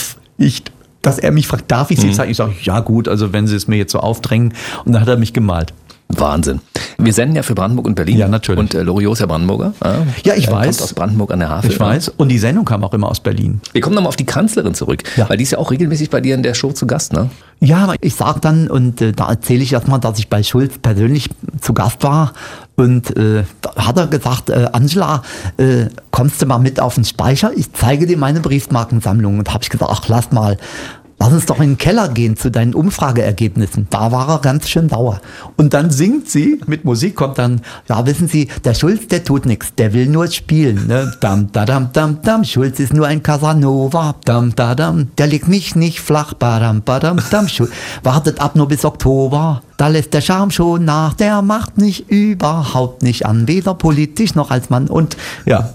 dass er mich fragt, darf ich sie zeichnen? Ich sage, ja gut, also wenn Sie es mir jetzt so aufdrängen und dann hat er mich gemalt. Wahnsinn. Wir senden ja für Brandenburg und Berlin. Ja, natürlich. Und Loriot ist ja Brandenburger. Ja, ich weiß. Kommt aus Brandenburg an der Havel. Ich weiß. Und die Sendung kam auch immer aus Berlin. Wir kommen nochmal auf die Kanzlerin zurück, weil die ist ja auch regelmäßig bei dir in der Show zu Gast, ne? Ja, ich sag dann, und da erzähle ich erstmal, dass ich bei Schulz persönlich zu Gast war. Und da hat er gesagt, Angela, kommst du mal mit auf den Speicher? Ich zeige dir meine Briefmarkensammlung. Und habe ich gesagt, ach, lass uns doch in den Keller gehen zu deinen Umfrageergebnissen. Da war er ganz schön sauer. Und dann singt sie, mit Musik kommt dann, ja, wissen Sie, der Schulz, der tut nichts, der will nur spielen. Ne? Dam, da, dam, dam, dam, Schulz ist nur ein Casanova. Dam, da, dam, der legt mich nicht flach. Badam, badam, dam, Schulz wartet ab nur bis Oktober. Da lässt der Charme schon nach, der macht mich überhaupt nicht an, weder politisch noch als Mann. Und ja,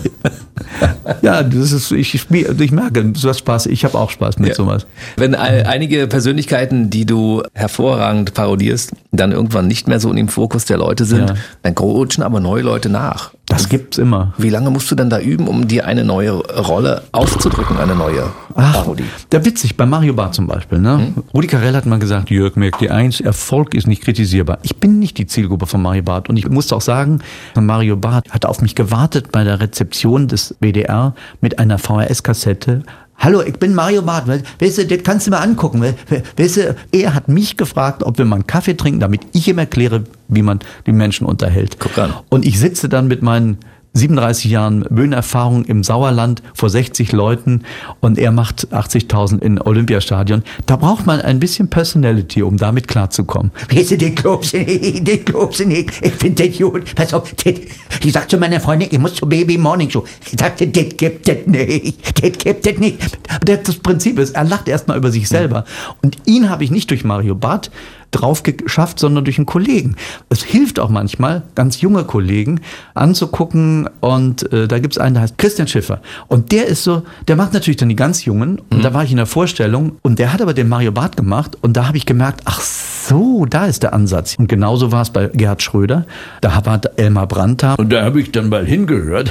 ja, das ist, ich merke, du hast Spaß, ich habe auch Spaß mit sowas. Wenn einige Persönlichkeiten, die du hervorragend parodierst, dann irgendwann nicht mehr so in dem Fokus der Leute sind, dann rutschen aber neue Leute nach. Das gibt's immer. Wie lange musst du denn da üben, um dir eine neue Rolle auszudrücken, eine neue Parodie? Der witzig, bei Mario Barth zum Beispiel. Ne? Rudi Carrell hat mal gesagt, Jörg, merkt dir eins, Erfolg ist nicht kritisierbar. Ich bin nicht die Zielgruppe von Mario Barth. Und ich musste auch sagen, Mario Barth hat auf mich gewartet bei der Rezeption des WDR mit einer VHS-Kassette. Hallo, ich bin Mario Barth. Weißt du, das kannst du mal angucken. Weißt du, er hat mich gefragt, ob wir mal einen Kaffee trinken, damit ich ihm erkläre, wie man die Menschen unterhält. Guck an. Und ich sitze dann mit meinen 37 Jahren Bühnenerfahrung im Sauerland vor 60 Leuten und er macht 80.000 in Olympiastadion. Da braucht man ein bisschen Personality, um damit klarzukommen. Weißt du, das glaubst du nicht. Ich finde das gut. Pass auf, ich sag zu meiner Freundin, ich muss zur Baby Morning Show. Ich sagte, das gibt es nicht. Das Prinzip ist, er lacht erstmal über sich selber. Und ihn habe ich nicht durch Mario Barth drauf geschafft, sondern durch einen Kollegen. Es hilft auch manchmal, ganz junge Kollegen anzugucken und da gibt's einen, der heißt Christian Schiffer und der ist so, der macht natürlich dann die ganz Jungen und da war ich in der Vorstellung und der hat aber den Mario Barth gemacht und da habe ich gemerkt, ach so, da ist der Ansatz. Und genauso war es bei Gerhard Schröder, da war Elmar Brandt da und da habe ich dann mal hingehört.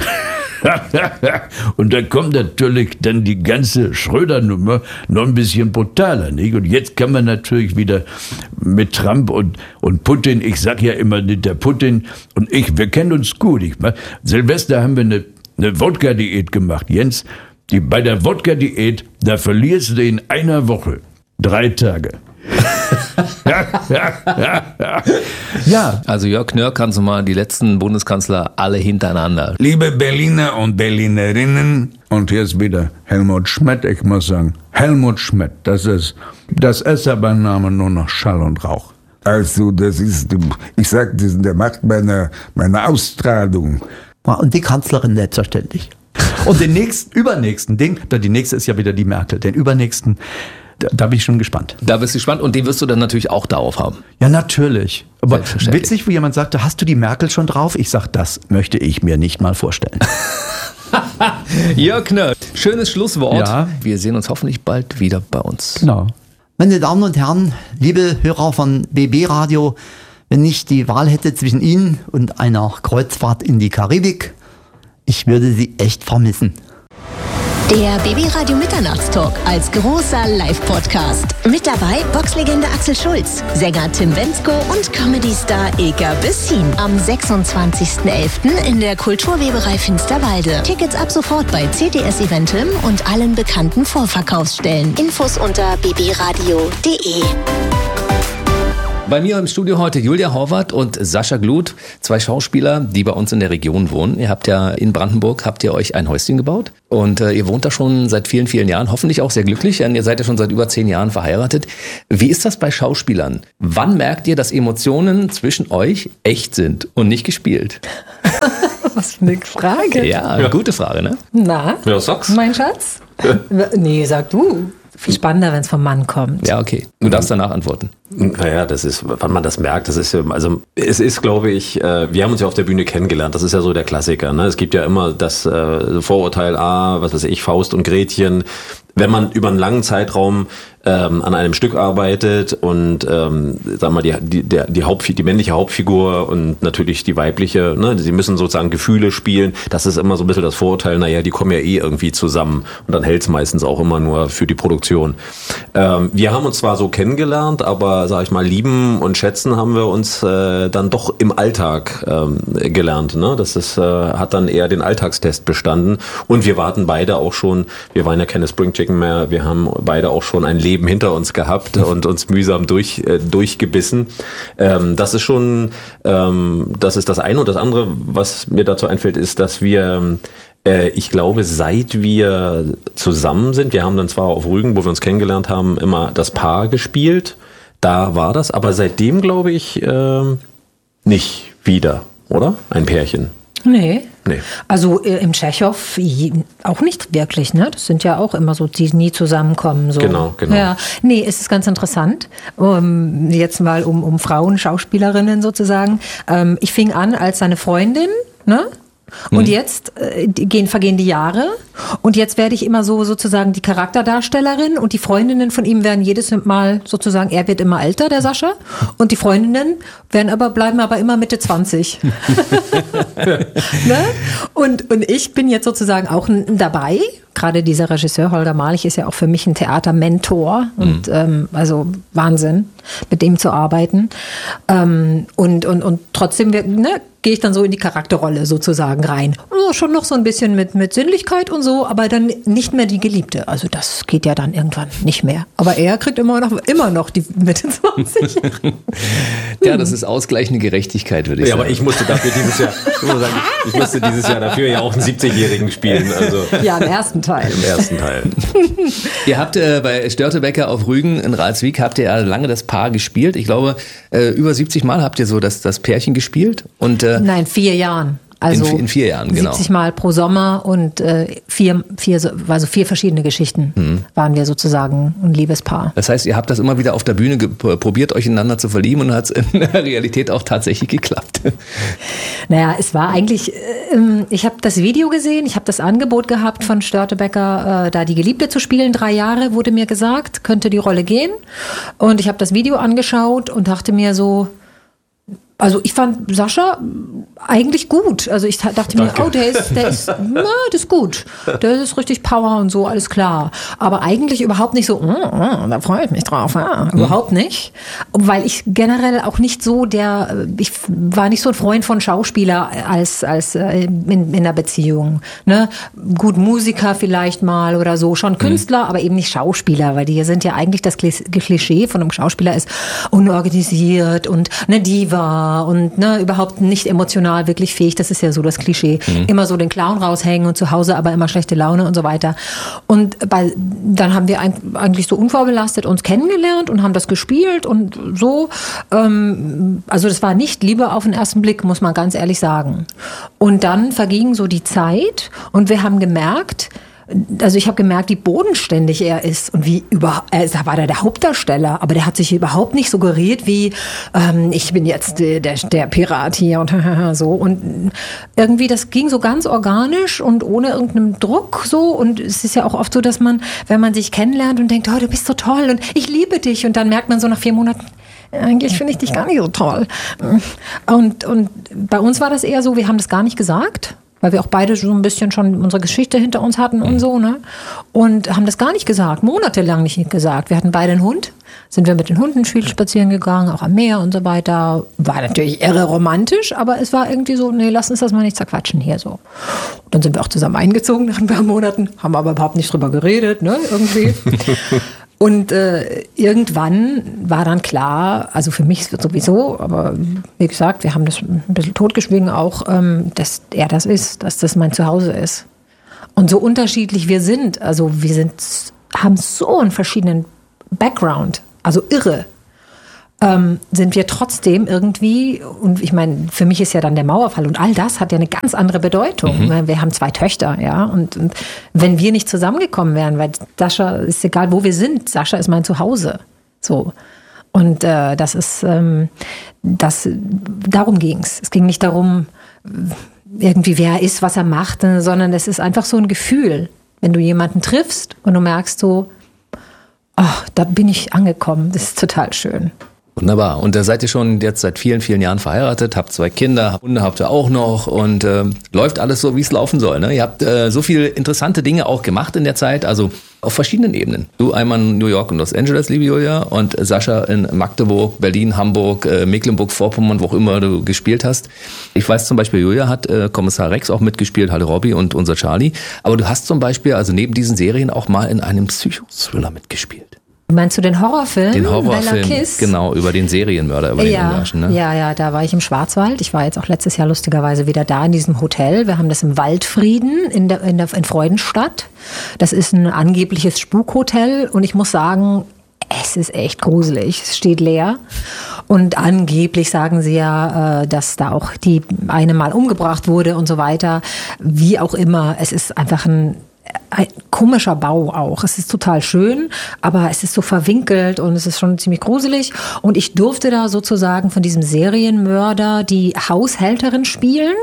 Und da kommt natürlich dann die ganze Schröder-Nummer noch ein bisschen brutaler, nicht? Und jetzt kann man natürlich wieder mit Trump und Putin, ich sag ja immer, der Putin und ich, wir kennen uns gut. Silvester haben wir eine Wodka-Diät gemacht. Jens, bei der Wodka-Diät, da verlierst du in einer Woche 3 Tage. Ja. Also Jörg Knörr, kannst du mal die letzten Bundeskanzler alle hintereinander. Liebe Berliner und Berlinerinnen, und hier ist wieder Helmut Schmidt, ich muss sagen, Helmut Schmidt, das ist aber Name nur noch Schall und Rauch. Also das ist, ich sag, der macht meine Ausstrahlung. Und die Kanzlerin selbstverständlich. Und den übernächsten Ding, die nächste ist ja wieder die Merkel, den übernächsten, da bin ich schon gespannt. Da bist du gespannt und den wirst du dann natürlich auch darauf haben. Ja, natürlich. Aber witzig, wo jemand sagte, hast du die Merkel schon drauf? Ich sag, das möchte ich mir nicht mal vorstellen. Jörg Knörr, schönes Schlusswort. Ja. Wir sehen uns hoffentlich bald wieder bei uns. Genau. Meine Damen und Herren, liebe Hörer von BB Radio, wenn ich die Wahl hätte zwischen Ihnen und einer Kreuzfahrt in die Karibik, ich würde Sie echt vermissen. Der BB Radio Mitternachtstalk als großer Live-Podcast. Mit dabei Boxlegende Axel Schulz, Sänger Tim Bendzko und Comedy-Star Eker Bessin. Am 26.11. in der Kulturweberei Finsterwalde. Tickets ab sofort bei CTS Eventim und allen bekannten Vorverkaufsstellen. Infos unter bbradio.de. Bei mir im Studio heute Julia Horvath und Sascha Gluth, 2 Schauspieler, die bei uns in der Region wohnen. Ihr habt ja in Brandenburg, habt ihr euch ein Häuschen gebaut und ihr wohnt da schon seit vielen, vielen Jahren, hoffentlich auch sehr glücklich, denn ihr seid ja schon seit über 10 Jahren verheiratet. Wie ist das bei Schauspielern? Wann merkt ihr, dass Emotionen zwischen euch echt sind und nicht gespielt? Was für eine Frage. Ja, gute Frage, ne? Na, Ja, sag's. mein Schatz? Nee, sag du. Viel spannender, wenn es vom Mann kommt. Ja, okay. Du darfst danach antworten. Naja, das ist, wann man das merkt, das ist, also es ist, glaube ich, wir haben uns ja auf der Bühne kennengelernt, das ist ja so der Klassiker, ne? Es gibt ja immer das Vorurteil, was weiß ich, Faust und Gretchen. Wenn man über einen langen Zeitraum an einem Stück arbeitet und sagen wir die männliche Hauptfigur und natürlich die weibliche, ne, sie müssen sozusagen Gefühle spielen, das ist immer so ein bisschen das Vorurteil, naja, die kommen ja eh irgendwie zusammen und dann hält's meistens auch immer nur für die Produktion. Wir haben uns zwar so kennengelernt, aber sag ich mal, lieben und schätzen haben wir uns dann doch im Alltag gelernt, ne? Das ist, hat dann eher den Alltagstest bestanden und wir warten beide auch schon, wir waren ja keine Spring Chicken mehr, wir haben beide auch schon ein Leben hinter uns gehabt und uns mühsam durchgebissen. Das ist schon, das ist das eine. Und das andere, was mir dazu einfällt, ist, dass wir, ich glaube, seit wir zusammen sind, wir haben dann zwar auf Rügen, wo wir uns kennengelernt haben, immer das Paar gespielt. Da war das, aber seitdem glaube ich nicht wieder, oder? Ein Pärchen. Nee. Nee. Also im Tschechow auch nicht wirklich, ne? Das sind ja auch immer so, die nie zusammenkommen. So. Genau. Ja. Nee, es ist ganz interessant. Jetzt mal um Frauen, Schauspielerinnen sozusagen. Ich fing an als seine Freundin, ne? Und jetzt vergehen die Jahre und jetzt werde ich immer so sozusagen die Charakterdarstellerin und die Freundinnen von ihm werden jedes Mal sozusagen, er wird immer älter, der Sascha, und die Freundinnen bleiben aber immer Mitte 20. Ne? Und ich bin jetzt sozusagen auch dabei. Gerade dieser Regisseur Holger Malich ist ja auch für mich ein Theatermentor und also Wahnsinn, mit dem zu arbeiten. Und trotzdem gehe ich dann so in die Charakterrolle sozusagen rein. Schon noch so ein bisschen mit Sinnlichkeit und so, aber dann nicht mehr die Geliebte. Also das geht ja dann irgendwann nicht mehr. Aber er kriegt immer noch die Mitte 20. Ja, das ist ausgleichende Gerechtigkeit, würde ich sagen. Ja, aber ich musste dieses Jahr dafür ja auch einen 70-Jährigen spielen. Also. Ja, im ersten Teil. Ihr habt bei Störtebeker auf Rügen in Ralswiek habt ihr ja lange das Paar gespielt. Ich glaube, über 70 Mal habt ihr so das Pärchen gespielt. Und, Nein, 4 Jahren. Also in 4 Jahren, genau. 70 Mal pro Sommer und 4 verschiedene Geschichten waren wir sozusagen ein Liebespaar. Das heißt, ihr habt das immer wieder auf der Bühne probiert, euch ineinander zu verlieben und hat es in der Realität auch tatsächlich geklappt. Naja, es war eigentlich, ich habe das Video gesehen, ich habe das Angebot gehabt von Störtebeker, da die Geliebte zu spielen, 3 Jahre wurde mir gesagt, könnte die Rolle gehen. Und ich habe das Video angeschaut und dachte mir so, also ich fand Sascha eigentlich gut. Also ich dachte mir, der ist gut. Der ist richtig Power und so, alles klar. Aber eigentlich überhaupt nicht so, da freue ich mich drauf. Überhaupt nicht. Weil ich generell auch nicht so ich war nicht so ein Freund von Schauspieler als in der Beziehung. Ne? Gut, Musiker vielleicht mal oder so, schon Künstler, aber eben nicht Schauspieler, weil die sind ja eigentlich das Klischee von einem Schauspieler ist unorganisiert und eine Diva und überhaupt nicht emotional wirklich fähig. Das ist ja so das Klischee. Immer so den Clown raushängen und zu Hause aber immer schlechte Laune und so weiter. Und dann haben wir eigentlich so unvorbelastet uns kennengelernt und haben das gespielt und so. Also das war nicht Liebe auf den ersten Blick, muss man ganz ehrlich sagen. Und dann verging so die Zeit und wir haben gemerkt, also ich habe gemerkt, wie bodenständig er ist und da war der Hauptdarsteller, aber der hat sich überhaupt nicht suggeriert wie ich bin jetzt der Pirat hier und so und irgendwie das ging so ganz organisch und ohne irgendeinen Druck so und es ist ja auch oft so, dass man, wenn man sich kennenlernt und denkt, du bist so toll und ich liebe dich und dann merkt man so nach 4 Monaten, eigentlich finde ich dich gar nicht so toll. Und bei uns war das eher so, wir haben das gar nicht gesagt, weil wir auch beide so ein bisschen schon unsere Geschichte hinter uns hatten und so, ne? Und haben das gar nicht gesagt, monatelang nicht gesagt. Wir hatten beide einen Hund, sind wir mit den Hunden viel spazieren gegangen, auch am Meer und so weiter. War natürlich irre romantisch, aber es war irgendwie so, nee, lass uns das mal nicht zerquatschen hier so. Und dann sind wir auch zusammen eingezogen nach ein paar Monaten, haben aber überhaupt nicht drüber geredet, ne, irgendwie. Und irgendwann war dann klar, also für mich sowieso, aber wie gesagt, wir haben das ein bisschen totgeschwiegen auch, dass er das ist, dass das mein Zuhause ist. Und so unterschiedlich wir sind, also haben so einen verschiedenen Background, also irre, sind wir trotzdem irgendwie, und ich meine, für mich ist ja dann der Mauerfall und all das hat ja eine ganz andere Bedeutung. Wir haben 2 Töchter, ja, und wenn wir nicht zusammengekommen wären, weil Sascha, ist egal wo wir sind, Sascha ist mein Zuhause, so. Und das ist, darum ging's. Es ging nicht darum, irgendwie wer er ist, was er macht, sondern es ist einfach so ein Gefühl, wenn du jemanden triffst und du merkst so, ach, da bin ich angekommen, das ist total schön. Wunderbar. Und da seid ihr schon jetzt seit vielen, vielen Jahren verheiratet, habt 2 Kinder, Hunde habt ihr auch noch und läuft alles so, wie es laufen soll. Ne? Ihr habt so viele interessante Dinge auch gemacht in der Zeit, also auf verschiedenen Ebenen. Du einmal in New York und Los Angeles, liebe Julia, und Sascha in Magdeburg, Berlin, Hamburg, Mecklenburg-Vorpommern, wo auch immer du gespielt hast. Ich weiß zum Beispiel, Julia hat Kommissar Rex auch mitgespielt, Halle Robbie und unser Charlie. Aber du hast zum Beispiel, also neben diesen Serien, auch mal in einem Psychothriller mitgespielt. Meinst du den Horrorfilm? Den Horrorfilm, Bella Kiss? Genau, über den Serienmörder, über den Ungarischen. Ne? Ja, da war ich im Schwarzwald. Ich war jetzt auch letztes Jahr lustigerweise wieder da in diesem Hotel. Wir haben das im Waldfrieden in Freudenstadt. Das ist ein angebliches Spukhotel und ich muss sagen, es ist echt gruselig. Es steht leer. Und angeblich sagen sie ja, dass da auch die eine mal umgebracht wurde und so weiter. Wie auch immer, es ist einfach ein komischer Bau auch. Es ist total schön, aber es ist so verwinkelt und es ist schon ziemlich gruselig. Und ich durfte da sozusagen von diesem Serienmörder die Haushälterin spielen,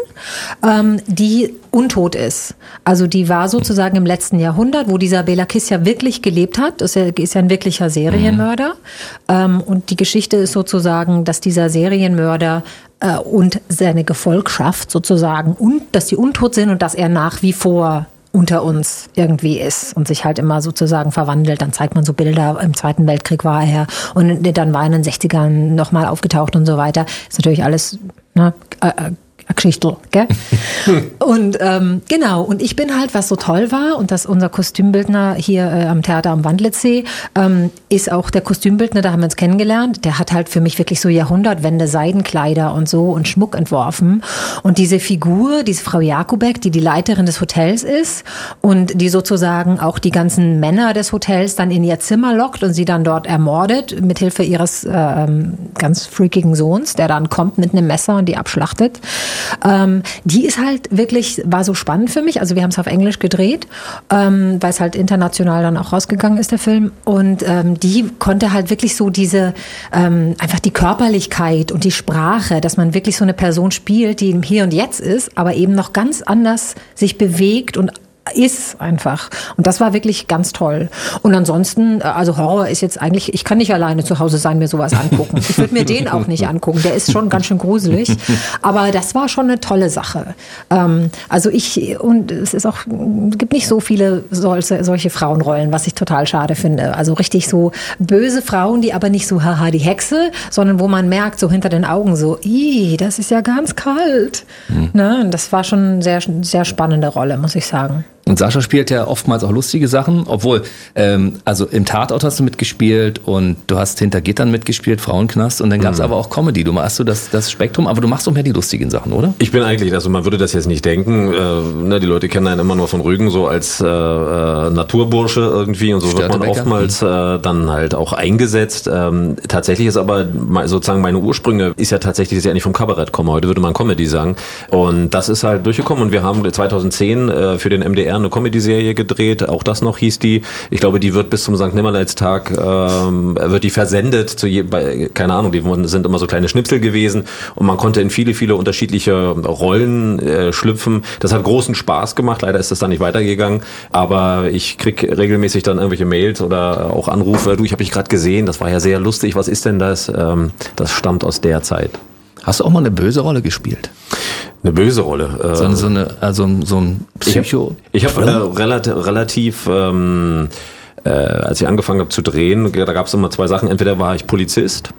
die untot ist. Also die war sozusagen im letzten Jahrhundert, wo dieser Bela Kiss ja wirklich gelebt hat. Das ist ja ein wirklicher Serienmörder. Und die Geschichte ist sozusagen, dass dieser Serienmörder und seine Gefolgschaft sozusagen, und dass die untot sind und dass er nach wie vor unter uns irgendwie ist und sich halt immer sozusagen verwandelt. Dann zeigt man so Bilder, im Zweiten Weltkrieg war er und dann war er in den 60ern nochmal aufgetaucht und so weiter. Ist natürlich alles, ne, Geschichte, gell? Und genau, und ich bin halt, was so toll war, und das unser Kostümbildner hier am Theater am Wandlitzsee, ist auch der Kostümbildner, da haben wir uns kennengelernt, der hat halt für mich wirklich so Jahrhundertwende Seidenkleider und so und Schmuck entworfen. Und diese Figur, diese Frau Jakubek, die Leiterin des Hotels ist und die sozusagen auch die ganzen Männer des Hotels dann in ihr Zimmer lockt und sie dann dort ermordet, mithilfe ihres ganz freakigen Sohns, der dann kommt mit einem Messer und die abschlachtet. Die ist halt wirklich, war so spannend für mich. Also wir haben es auf Englisch gedreht, weil es halt international dann auch rausgegangen ist, der Film. Und die konnte halt wirklich so diese, einfach die Körperlichkeit und die Sprache, dass man wirklich so eine Person spielt, die im Hier und Jetzt ist, aber eben noch ganz anders sich bewegt und ist einfach. Und das war wirklich ganz toll. Und ansonsten, also Horror ist jetzt eigentlich, ich kann nicht alleine zu Hause sein, mir sowas angucken. Ich würde mir den auch nicht angucken. Der ist schon ganz schön gruselig. Aber das war schon eine tolle Sache. Also und es ist auch, gibt nicht so viele solche Frauenrollen, was ich total schade finde. Also richtig so böse Frauen, die aber nicht so, haha, die Hexe, sondern wo man merkt, so hinter den Augen so, das ist ja ganz kalt. Ne? Und das war schon eine sehr, sehr spannende Rolle, muss ich sagen. Und Sascha spielt ja oftmals auch lustige Sachen, obwohl, also im Tatort hast du mitgespielt und du hast hinter Gittern mitgespielt, Frauenknast, und dann gab es aber auch Comedy. Du machst das Spektrum, aber du machst auch mehr die lustigen Sachen, oder? Ich bin eigentlich, also man würde das jetzt nicht denken, die Leute kennen einen immer nur von Rügen so als Naturbursche irgendwie, und so wird man oftmals dann halt auch eingesetzt. Tatsächlich ist aber sozusagen meine Ursprünge ist ja tatsächlich, dass ich eigentlich vom Kabarett komme. Heute würde man Comedy sagen. Und das ist halt durchgekommen, und wir haben 2010 für den MDR eine Comedy-Serie gedreht, auch das noch hieß die. Ich glaube, die wird bis zum St. Nimmerleitstag, wird die versendet keine Ahnung, die sind immer so kleine Schnipsel gewesen, und man konnte in viele, viele unterschiedliche Rollen schlüpfen. Das hat großen Spaß gemacht, leider ist das dann nicht weitergegangen, aber ich krieg regelmäßig dann irgendwelche Mails oder auch Anrufe, ich habe dich gerade gesehen, das war ja sehr lustig, was ist denn das? Das stammt aus der Zeit. Hast du auch mal eine böse Rolle gespielt? Eine böse Rolle. So ein Psycho. Ich habe relativ, als ich angefangen habe zu drehen, da gab es immer 2 Sachen. Entweder war ich Polizist,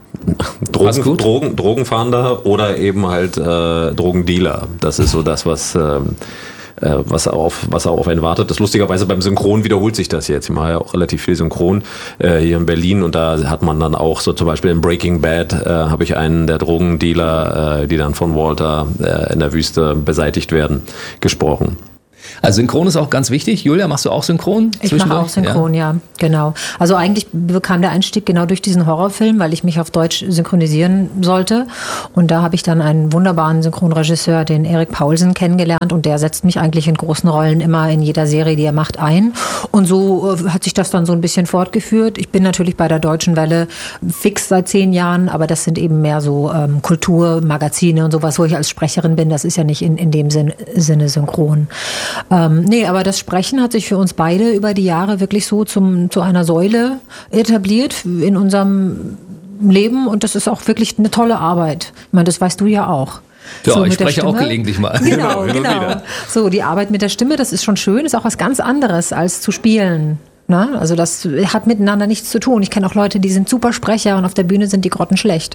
Drogenfahnder, oder eben halt Drogendealer. Das ist so das, was was auf einen wartet. Das lustigerweise beim Synchron wiederholt sich das jetzt. Ich mache ja auch relativ viel Synchron hier in Berlin und da hat man dann auch so zum Beispiel in Breaking Bad habe ich einen der Drogendealer, die dann von Walter in der Wüste beseitigt werden, gesprochen. Also Synchron ist auch ganz wichtig. Julia, machst du auch Synchron? Ich mache auch Synchron, ja, genau. Also eigentlich bekam der Einstieg genau durch diesen Horrorfilm, weil ich mich auf Deutsch synchronisieren sollte. Und da habe ich dann einen wunderbaren Synchronregisseur, den Erik Paulsen, kennengelernt. Und der setzt mich eigentlich in großen Rollen immer in jeder Serie, die er macht, ein. Und so hat sich das dann so ein bisschen fortgeführt. Ich bin natürlich bei der Deutschen Welle fix seit 10 Jahren, aber das sind eben mehr so Kulturmagazine und sowas, wo ich als Sprecherin bin. Das ist ja nicht in dem Sinne synchron. Nee, aber das Sprechen hat sich für uns beide über die Jahre wirklich so zu einer Säule etabliert in unserem Leben und das ist auch wirklich eine tolle Arbeit. Ich meine, das weißt du ja auch. Ja, so ich spreche auch gelegentlich mal. Genau. So, die Arbeit mit der Stimme, das ist schon schön, ist auch was ganz anderes als zu spielen. Na, also das hat miteinander nichts zu tun. Ich kenne auch Leute, die sind super Sprecher und auf der Bühne sind die grottenschlecht.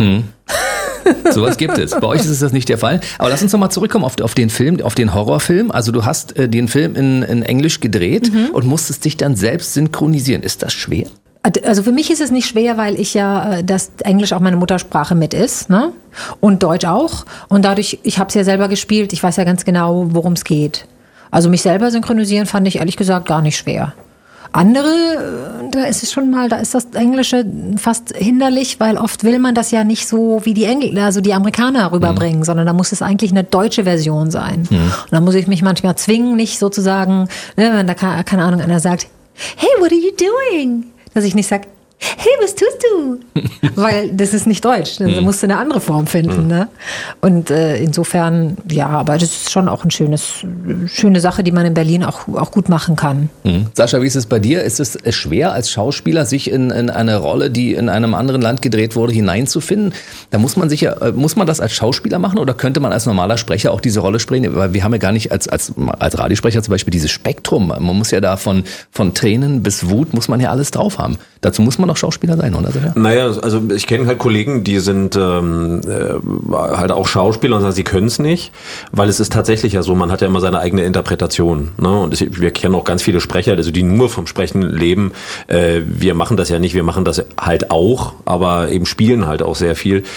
Sowas gibt es. Bei euch ist das nicht der Fall. Aber lass uns noch mal zurückkommen auf den Film, auf den Horrorfilm. Also du hast den Film in Englisch gedreht und musstest dich dann selbst synchronisieren. Ist das schwer? Also für mich ist es nicht schwer, weil ich ja, das Englisch auch meine Muttersprache mit ist, ne? Und Deutsch auch. Und dadurch, ich habe es ja selber gespielt, ich weiß ja ganz genau, worum es geht. Also mich selber synchronisieren fand ich ehrlich gesagt gar nicht schwer. Andere, da ist es schon mal, da ist das Englische fast hinderlich, weil oft will man das ja nicht so wie die die Amerikaner rüberbringen, sondern da muss es eigentlich eine deutsche Version sein. Und da muss ich mich manchmal zwingen, nicht sozusagen, ne, wenn da keine Ahnung einer sagt, hey, what are you doing? Dass ich nicht sage, hey, was tust du? Weil das ist nicht Deutsch. Da musst du eine andere Form finden. Ne? Und insofern, ja, aber das ist schon auch eine schöne Sache, die man in Berlin auch gut machen kann. Sascha, wie ist es bei dir? Ist es schwer als Schauspieler, sich in eine Rolle, die in einem anderen Land gedreht wurde, hineinzufinden? Da muss man das als Schauspieler machen oder könnte man als normaler Sprecher auch diese Rolle sprechen? Weil wir haben ja gar nicht als Radiosprecher zum Beispiel dieses Spektrum. Man muss ja da von Tränen bis Wut muss man ja alles drauf haben. Dazu muss man doch Schauspieler sein, oder? Naja, also ich kenne halt Kollegen, die sind halt auch Schauspieler und sagen, sie können es nicht, weil es ist tatsächlich ja so, man hat ja immer seine eigene Interpretation. Ne? Und wir kennen auch ganz viele Sprecher, also die nur vom Sprechen leben. Wir machen das ja nicht, wir machen das halt auch, aber eben spielen halt auch sehr viel.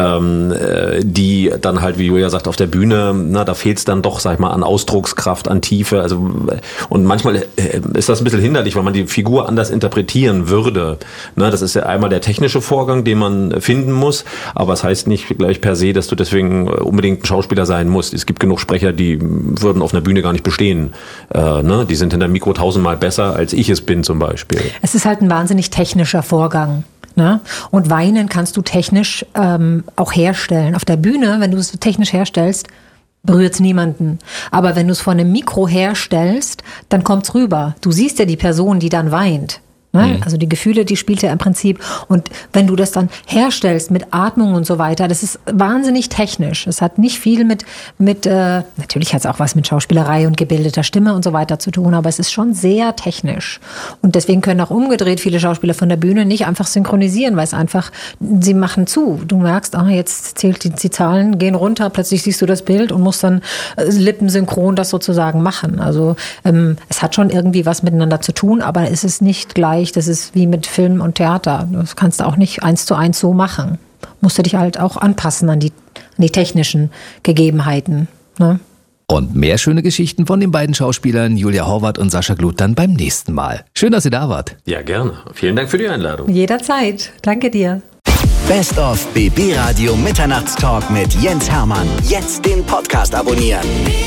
Die dann halt, wie Julia sagt, auf der Bühne, da fehlt es dann doch, sag ich mal, an Ausdruckskraft, an Tiefe. Also, und manchmal ist das ein bisschen hinderlich, weil man die Figur anders interpretieren würde. Das ist ja einmal der technische Vorgang, den man finden muss, aber es heißt nicht gleich per se, dass du deswegen unbedingt ein Schauspieler sein musst. Es gibt genug Sprecher, die würden auf einer Bühne gar nicht bestehen. Die sind hinter dem Mikro 1000-mal besser, als ich es bin zum Beispiel. Es ist halt ein wahnsinnig technischer Vorgang. Ne? Und Weinen kannst du technisch auch herstellen. Auf der Bühne, wenn du es technisch herstellst, berührt es niemanden. Aber wenn du es von einem Mikro herstellst, dann kommt es rüber. Du siehst ja die Person, die dann weint. Ne? Also die Gefühle, die spielt er im Prinzip. Und wenn du das dann herstellst mit Atmung und so weiter, das ist wahnsinnig technisch. Es hat nicht viel mit natürlich hat es auch was mit Schauspielerei und gebildeter Stimme und so weiter zu tun, aber es ist schon sehr technisch. Und deswegen können auch umgedreht viele Schauspieler von der Bühne nicht einfach synchronisieren, weil es einfach, sie machen zu. Du merkst, jetzt zählt die Zahlen, gehen runter, plötzlich siehst du das Bild und musst dann lippensynchron das sozusagen machen. Also es hat schon irgendwie was miteinander zu tun, aber es ist nicht gleich. Das ist wie mit Film und Theater. Das kannst du auch nicht 1:1 so machen. Musst du dich halt auch anpassen an die technischen Gegebenheiten. Ne? Und mehr schöne Geschichten von den beiden Schauspielern Julia Horvath und Sascha Gluth dann beim nächsten Mal. Schön, dass ihr da wart. Ja, gerne. Vielen Dank für die Einladung. Jederzeit. Danke dir. Best of BB Radio Mitternachtstalk mit Jens Hermann. Jetzt den Podcast abonnieren.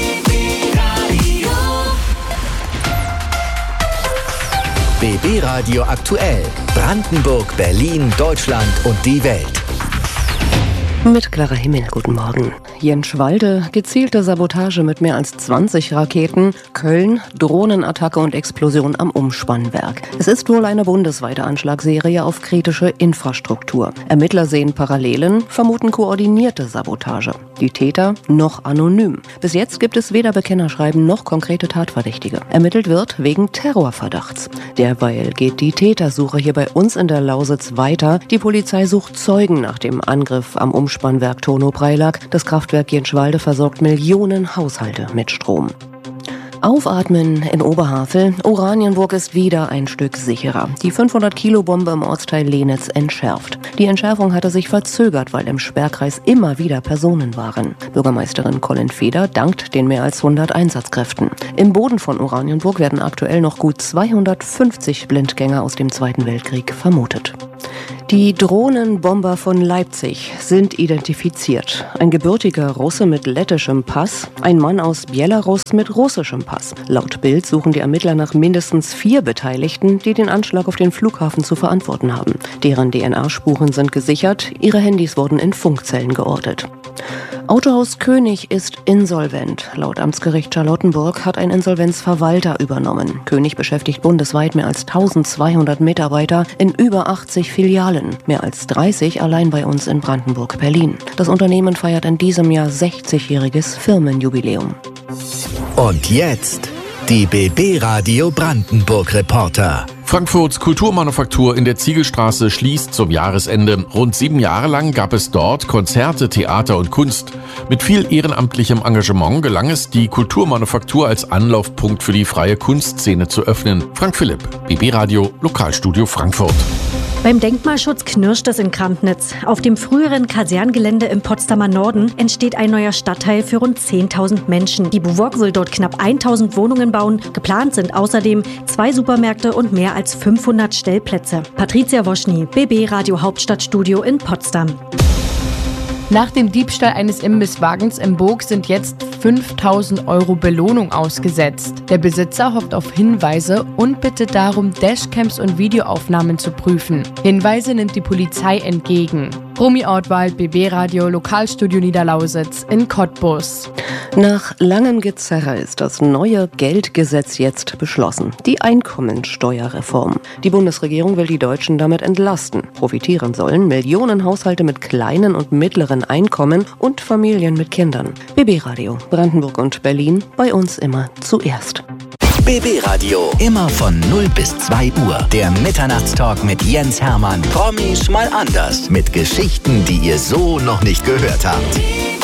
BB Radio aktuell. Brandenburg, Berlin, Deutschland und die Welt. Mit Clara Himmel, guten Morgen. Jenschwalde, gezielte Sabotage mit mehr als 20 Raketen. Köln, Drohnenattacke und Explosion am Umspannwerk. Es ist wohl eine bundesweite Anschlagserie auf kritische Infrastruktur. Ermittler sehen Parallelen, vermuten koordinierte Sabotage. Die Täter noch anonym. Bis jetzt gibt es weder Bekennerschreiben noch konkrete Tatverdächtige. Ermittelt wird wegen Terrorverdachts. Derweil geht die Tätersuche hier bei uns in der Lausitz weiter. Die Polizei sucht Zeugen nach dem Angriff am Umspannwerk Tono-Preilack. Das Kraftwerk Jenschwalde versorgt Millionen Haushalte mit Strom. Aufatmen in Oberhavel. Oranienburg ist wieder ein Stück sicherer. Die 500-Kilo-Bombe im Ortsteil Lenitz entschärft. Die Entschärfung hatte sich verzögert, weil im Sperrkreis immer wieder Personen waren. Bürgermeisterin Colin Feder dankt den mehr als 100 Einsatzkräften. Im Boden von Oranienburg werden aktuell noch gut 250 Blindgänger aus dem Zweiten Weltkrieg vermutet. Die Drohnenbomber von Leipzig sind identifiziert. Ein gebürtiger Russe mit lettischem Pass, ein Mann aus Belarus mit russischem Pass. Laut Bild suchen die Ermittler nach mindestens 4 Beteiligten, die den Anschlag auf den Flughafen zu verantworten haben. Deren DNA-Spuren sind gesichert, ihre Handys wurden in Funkzellen geortet. Autohaus König ist insolvent. Laut Amtsgericht Charlottenburg hat ein Insolvenzverwalter übernommen. König beschäftigt bundesweit mehr als 1200 Mitarbeiter in über 80 Filialen. Mehr als 30 allein bei uns in Brandenburg-Berlin. Das Unternehmen feiert in diesem Jahr 60-jähriges Firmenjubiläum. Und jetzt die BB Radio Brandenburg Reporter. Frankfurts Kulturmanufaktur in der Ziegelstraße schließt zum Jahresende. Rund 7 Jahre lang gab es dort Konzerte, Theater und Kunst. Mit viel ehrenamtlichem Engagement gelang es, die Kulturmanufaktur als Anlaufpunkt für die freie Kunstszene zu öffnen. Frank Philipp, BB Radio, Lokalstudio Frankfurt. Beim Denkmalschutz knirscht es in Krampnitz. Auf dem früheren Kaserngelände im Potsdamer Norden entsteht ein neuer Stadtteil für rund 10.000 Menschen. Die BUWOG will dort knapp 1.000 Wohnungen bauen. Geplant sind außerdem 2 Supermärkte und mehr als 500 Stellplätze. Patricia Woschny, BB Radio Hauptstadtstudio in Potsdam. Nach dem Diebstahl eines Imbisswagens im Burg sind jetzt 5.000 € Belohnung ausgesetzt. Der Besitzer hofft auf Hinweise und bittet darum, Dashcams und Videoaufnahmen zu prüfen. Hinweise nimmt die Polizei entgegen. Romy Ortwald, BB Radio, Lokalstudio Niederlausitz in Cottbus. Nach langem Gezerre ist das neue Geldgesetz jetzt beschlossen. Die Einkommensteuerreform. Die Bundesregierung will die Deutschen damit entlasten. Profitieren sollen Millionen Haushalte mit kleinen und mittleren Einkommen und Familien mit Kindern. BB Radio, Brandenburg und Berlin, bei uns immer zuerst. BB Radio, immer von 0 bis 2 Uhr. Der Mitternachtstalk mit Jens Hermann. Promis mal anders. Mit Geschichten, die ihr so noch nicht gehört habt.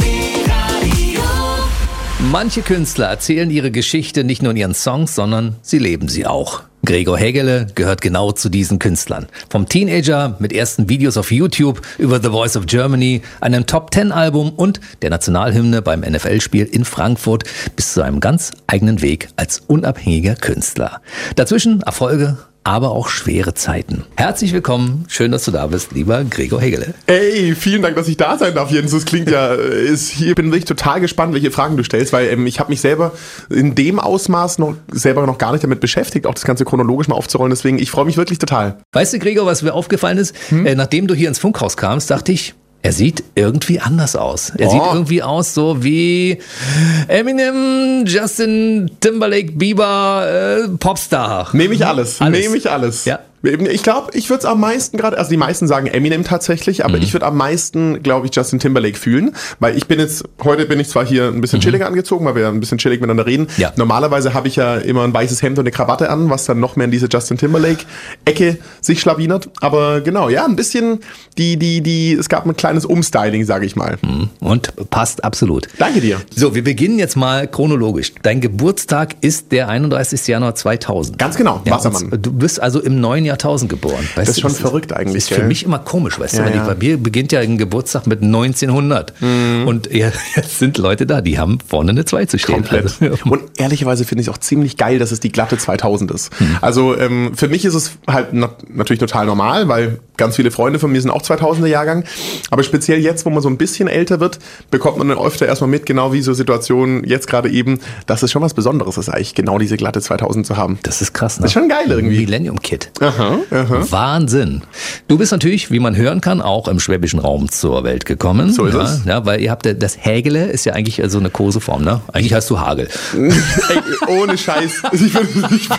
Manche Künstler erzählen ihre Geschichte nicht nur in ihren Songs, sondern sie leben sie auch. Gregor Hegele gehört genau zu diesen Künstlern. Vom Teenager mit ersten Videos auf YouTube über The Voice of Germany, einem Top-10-Album und der Nationalhymne beim NFL-Spiel in Frankfurt bis zu einem ganz eigenen Weg als unabhängiger Künstler. Dazwischen Erfolge, aber auch schwere Zeiten. Herzlich willkommen, schön, dass du da bist, lieber Gregor Hegele. Ey, vielen Dank, dass ich da sein darf, Jens. Das klingt ja, ich bin wirklich total gespannt, welche Fragen du stellst, weil ich habe mich selber in dem Ausmaß noch gar nicht damit beschäftigt, auch das Ganze chronologisch mal aufzurollen. Deswegen, ich freue mich wirklich total. Weißt du, Gregor, was mir aufgefallen ist? Nachdem du hier ins Funkhaus kamst, dachte ich, er sieht irgendwie anders aus. Er sieht irgendwie aus so wie Eminem, Justin Timberlake, Bieber, Popstar. Nehme ich alles. Ja. Ich glaube, ich würde es am meisten gerade, also die meisten sagen Eminem tatsächlich, aber ich würde am meisten, glaube ich, Justin Timberlake fühlen, weil heute bin ich zwar hier ein bisschen chilliger angezogen, weil wir ein bisschen chillig miteinander reden. Ja. Normalerweise habe ich ja immer ein weißes Hemd und eine Krawatte an, was dann noch mehr in diese Justin Timberlake-Ecke sich schlawinert. Aber genau, ja, ein bisschen es gab ein kleines Umstyling, sage ich mal. Und passt absolut. Danke dir. So, wir beginnen jetzt mal chronologisch. Dein Geburtstag ist der 31. Januar 2000. Ganz genau, ja, Wassermann. Du bist also im neuen Jahrtausend geboren. Weißt das ist schon verrückt eigentlich. Das ist für mich immer komisch, weißt du, weil bei mir beginnt ja ein Geburtstag mit 1900. Und jetzt sind Leute da, die haben vorne eine 2 zu stehen. Komplett. Also, und ehrlicherweise finde ich es auch ziemlich geil, dass es die glatte 2000 ist. Also für mich ist es halt natürlich total normal, weil ganz viele Freunde von mir sind auch 2000er Jahrgang. Aber speziell jetzt, wo man so ein bisschen älter wird, bekommt man dann öfter erstmal mit, genau wie so Situationen jetzt gerade eben, dass es schon was Besonderes ist, eigentlich genau diese glatte 2000 zu haben. Das ist krass, ne? Das ist schon geil irgendwie. Millennium Kid. Wahnsinn. Du bist natürlich, wie man hören kann, auch im schwäbischen Raum zur Welt gekommen. So ist es. Ja, weil ihr habt das Hägele ist ja eigentlich so eine Koseform, ne? Eigentlich heißt du Hagel. Ey, ohne Scheiß. Ich bin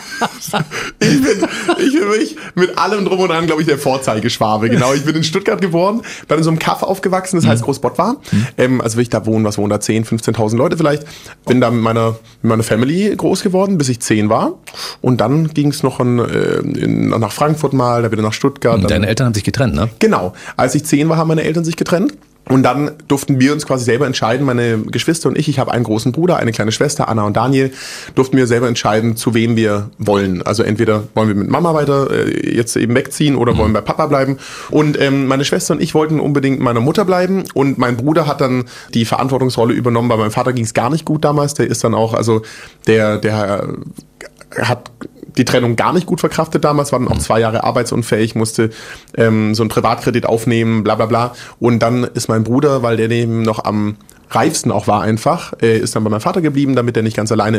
wirklich mit allem drum und dran, glaube ich, der Vorzeigeschwabe. Genau, ich bin in Stuttgart geboren, bin in so einem Kaff aufgewachsen, das heißt Großbott war. Also will ich da wohnen, da 10.000, 15.000 Leute vielleicht. Bin da mit meiner Family groß geworden, bis ich 10 war. Und dann ging es noch nach Frankfurt mal, da wieder nach Stuttgart. Deine Eltern haben sich getrennt, ne? Genau. Als ich 10 war, haben meine Eltern sich getrennt. Und dann durften wir uns quasi selber entscheiden, meine Geschwister und ich habe einen großen Bruder, eine kleine Schwester, Anna und Daniel, durften wir selber entscheiden, zu wem wir wollen. Also entweder wollen wir mit Mama weiter jetzt eben wegziehen oder wollen bei Papa bleiben. Und meine Schwester und ich wollten unbedingt meiner Mutter bleiben und mein Bruder hat dann die Verantwortungsrolle übernommen. Bei meinem Vater ging es gar nicht gut damals, der ist dann auch, also der hat die Trennung gar nicht gut verkraftet damals, war dann auch 2 Jahre arbeitsunfähig, musste so einen Privatkredit aufnehmen, bla bla bla. Und dann ist mein Bruder, weil der eben noch am reifsten auch war einfach, ist dann bei meinem Vater geblieben, damit er nicht ganz alleine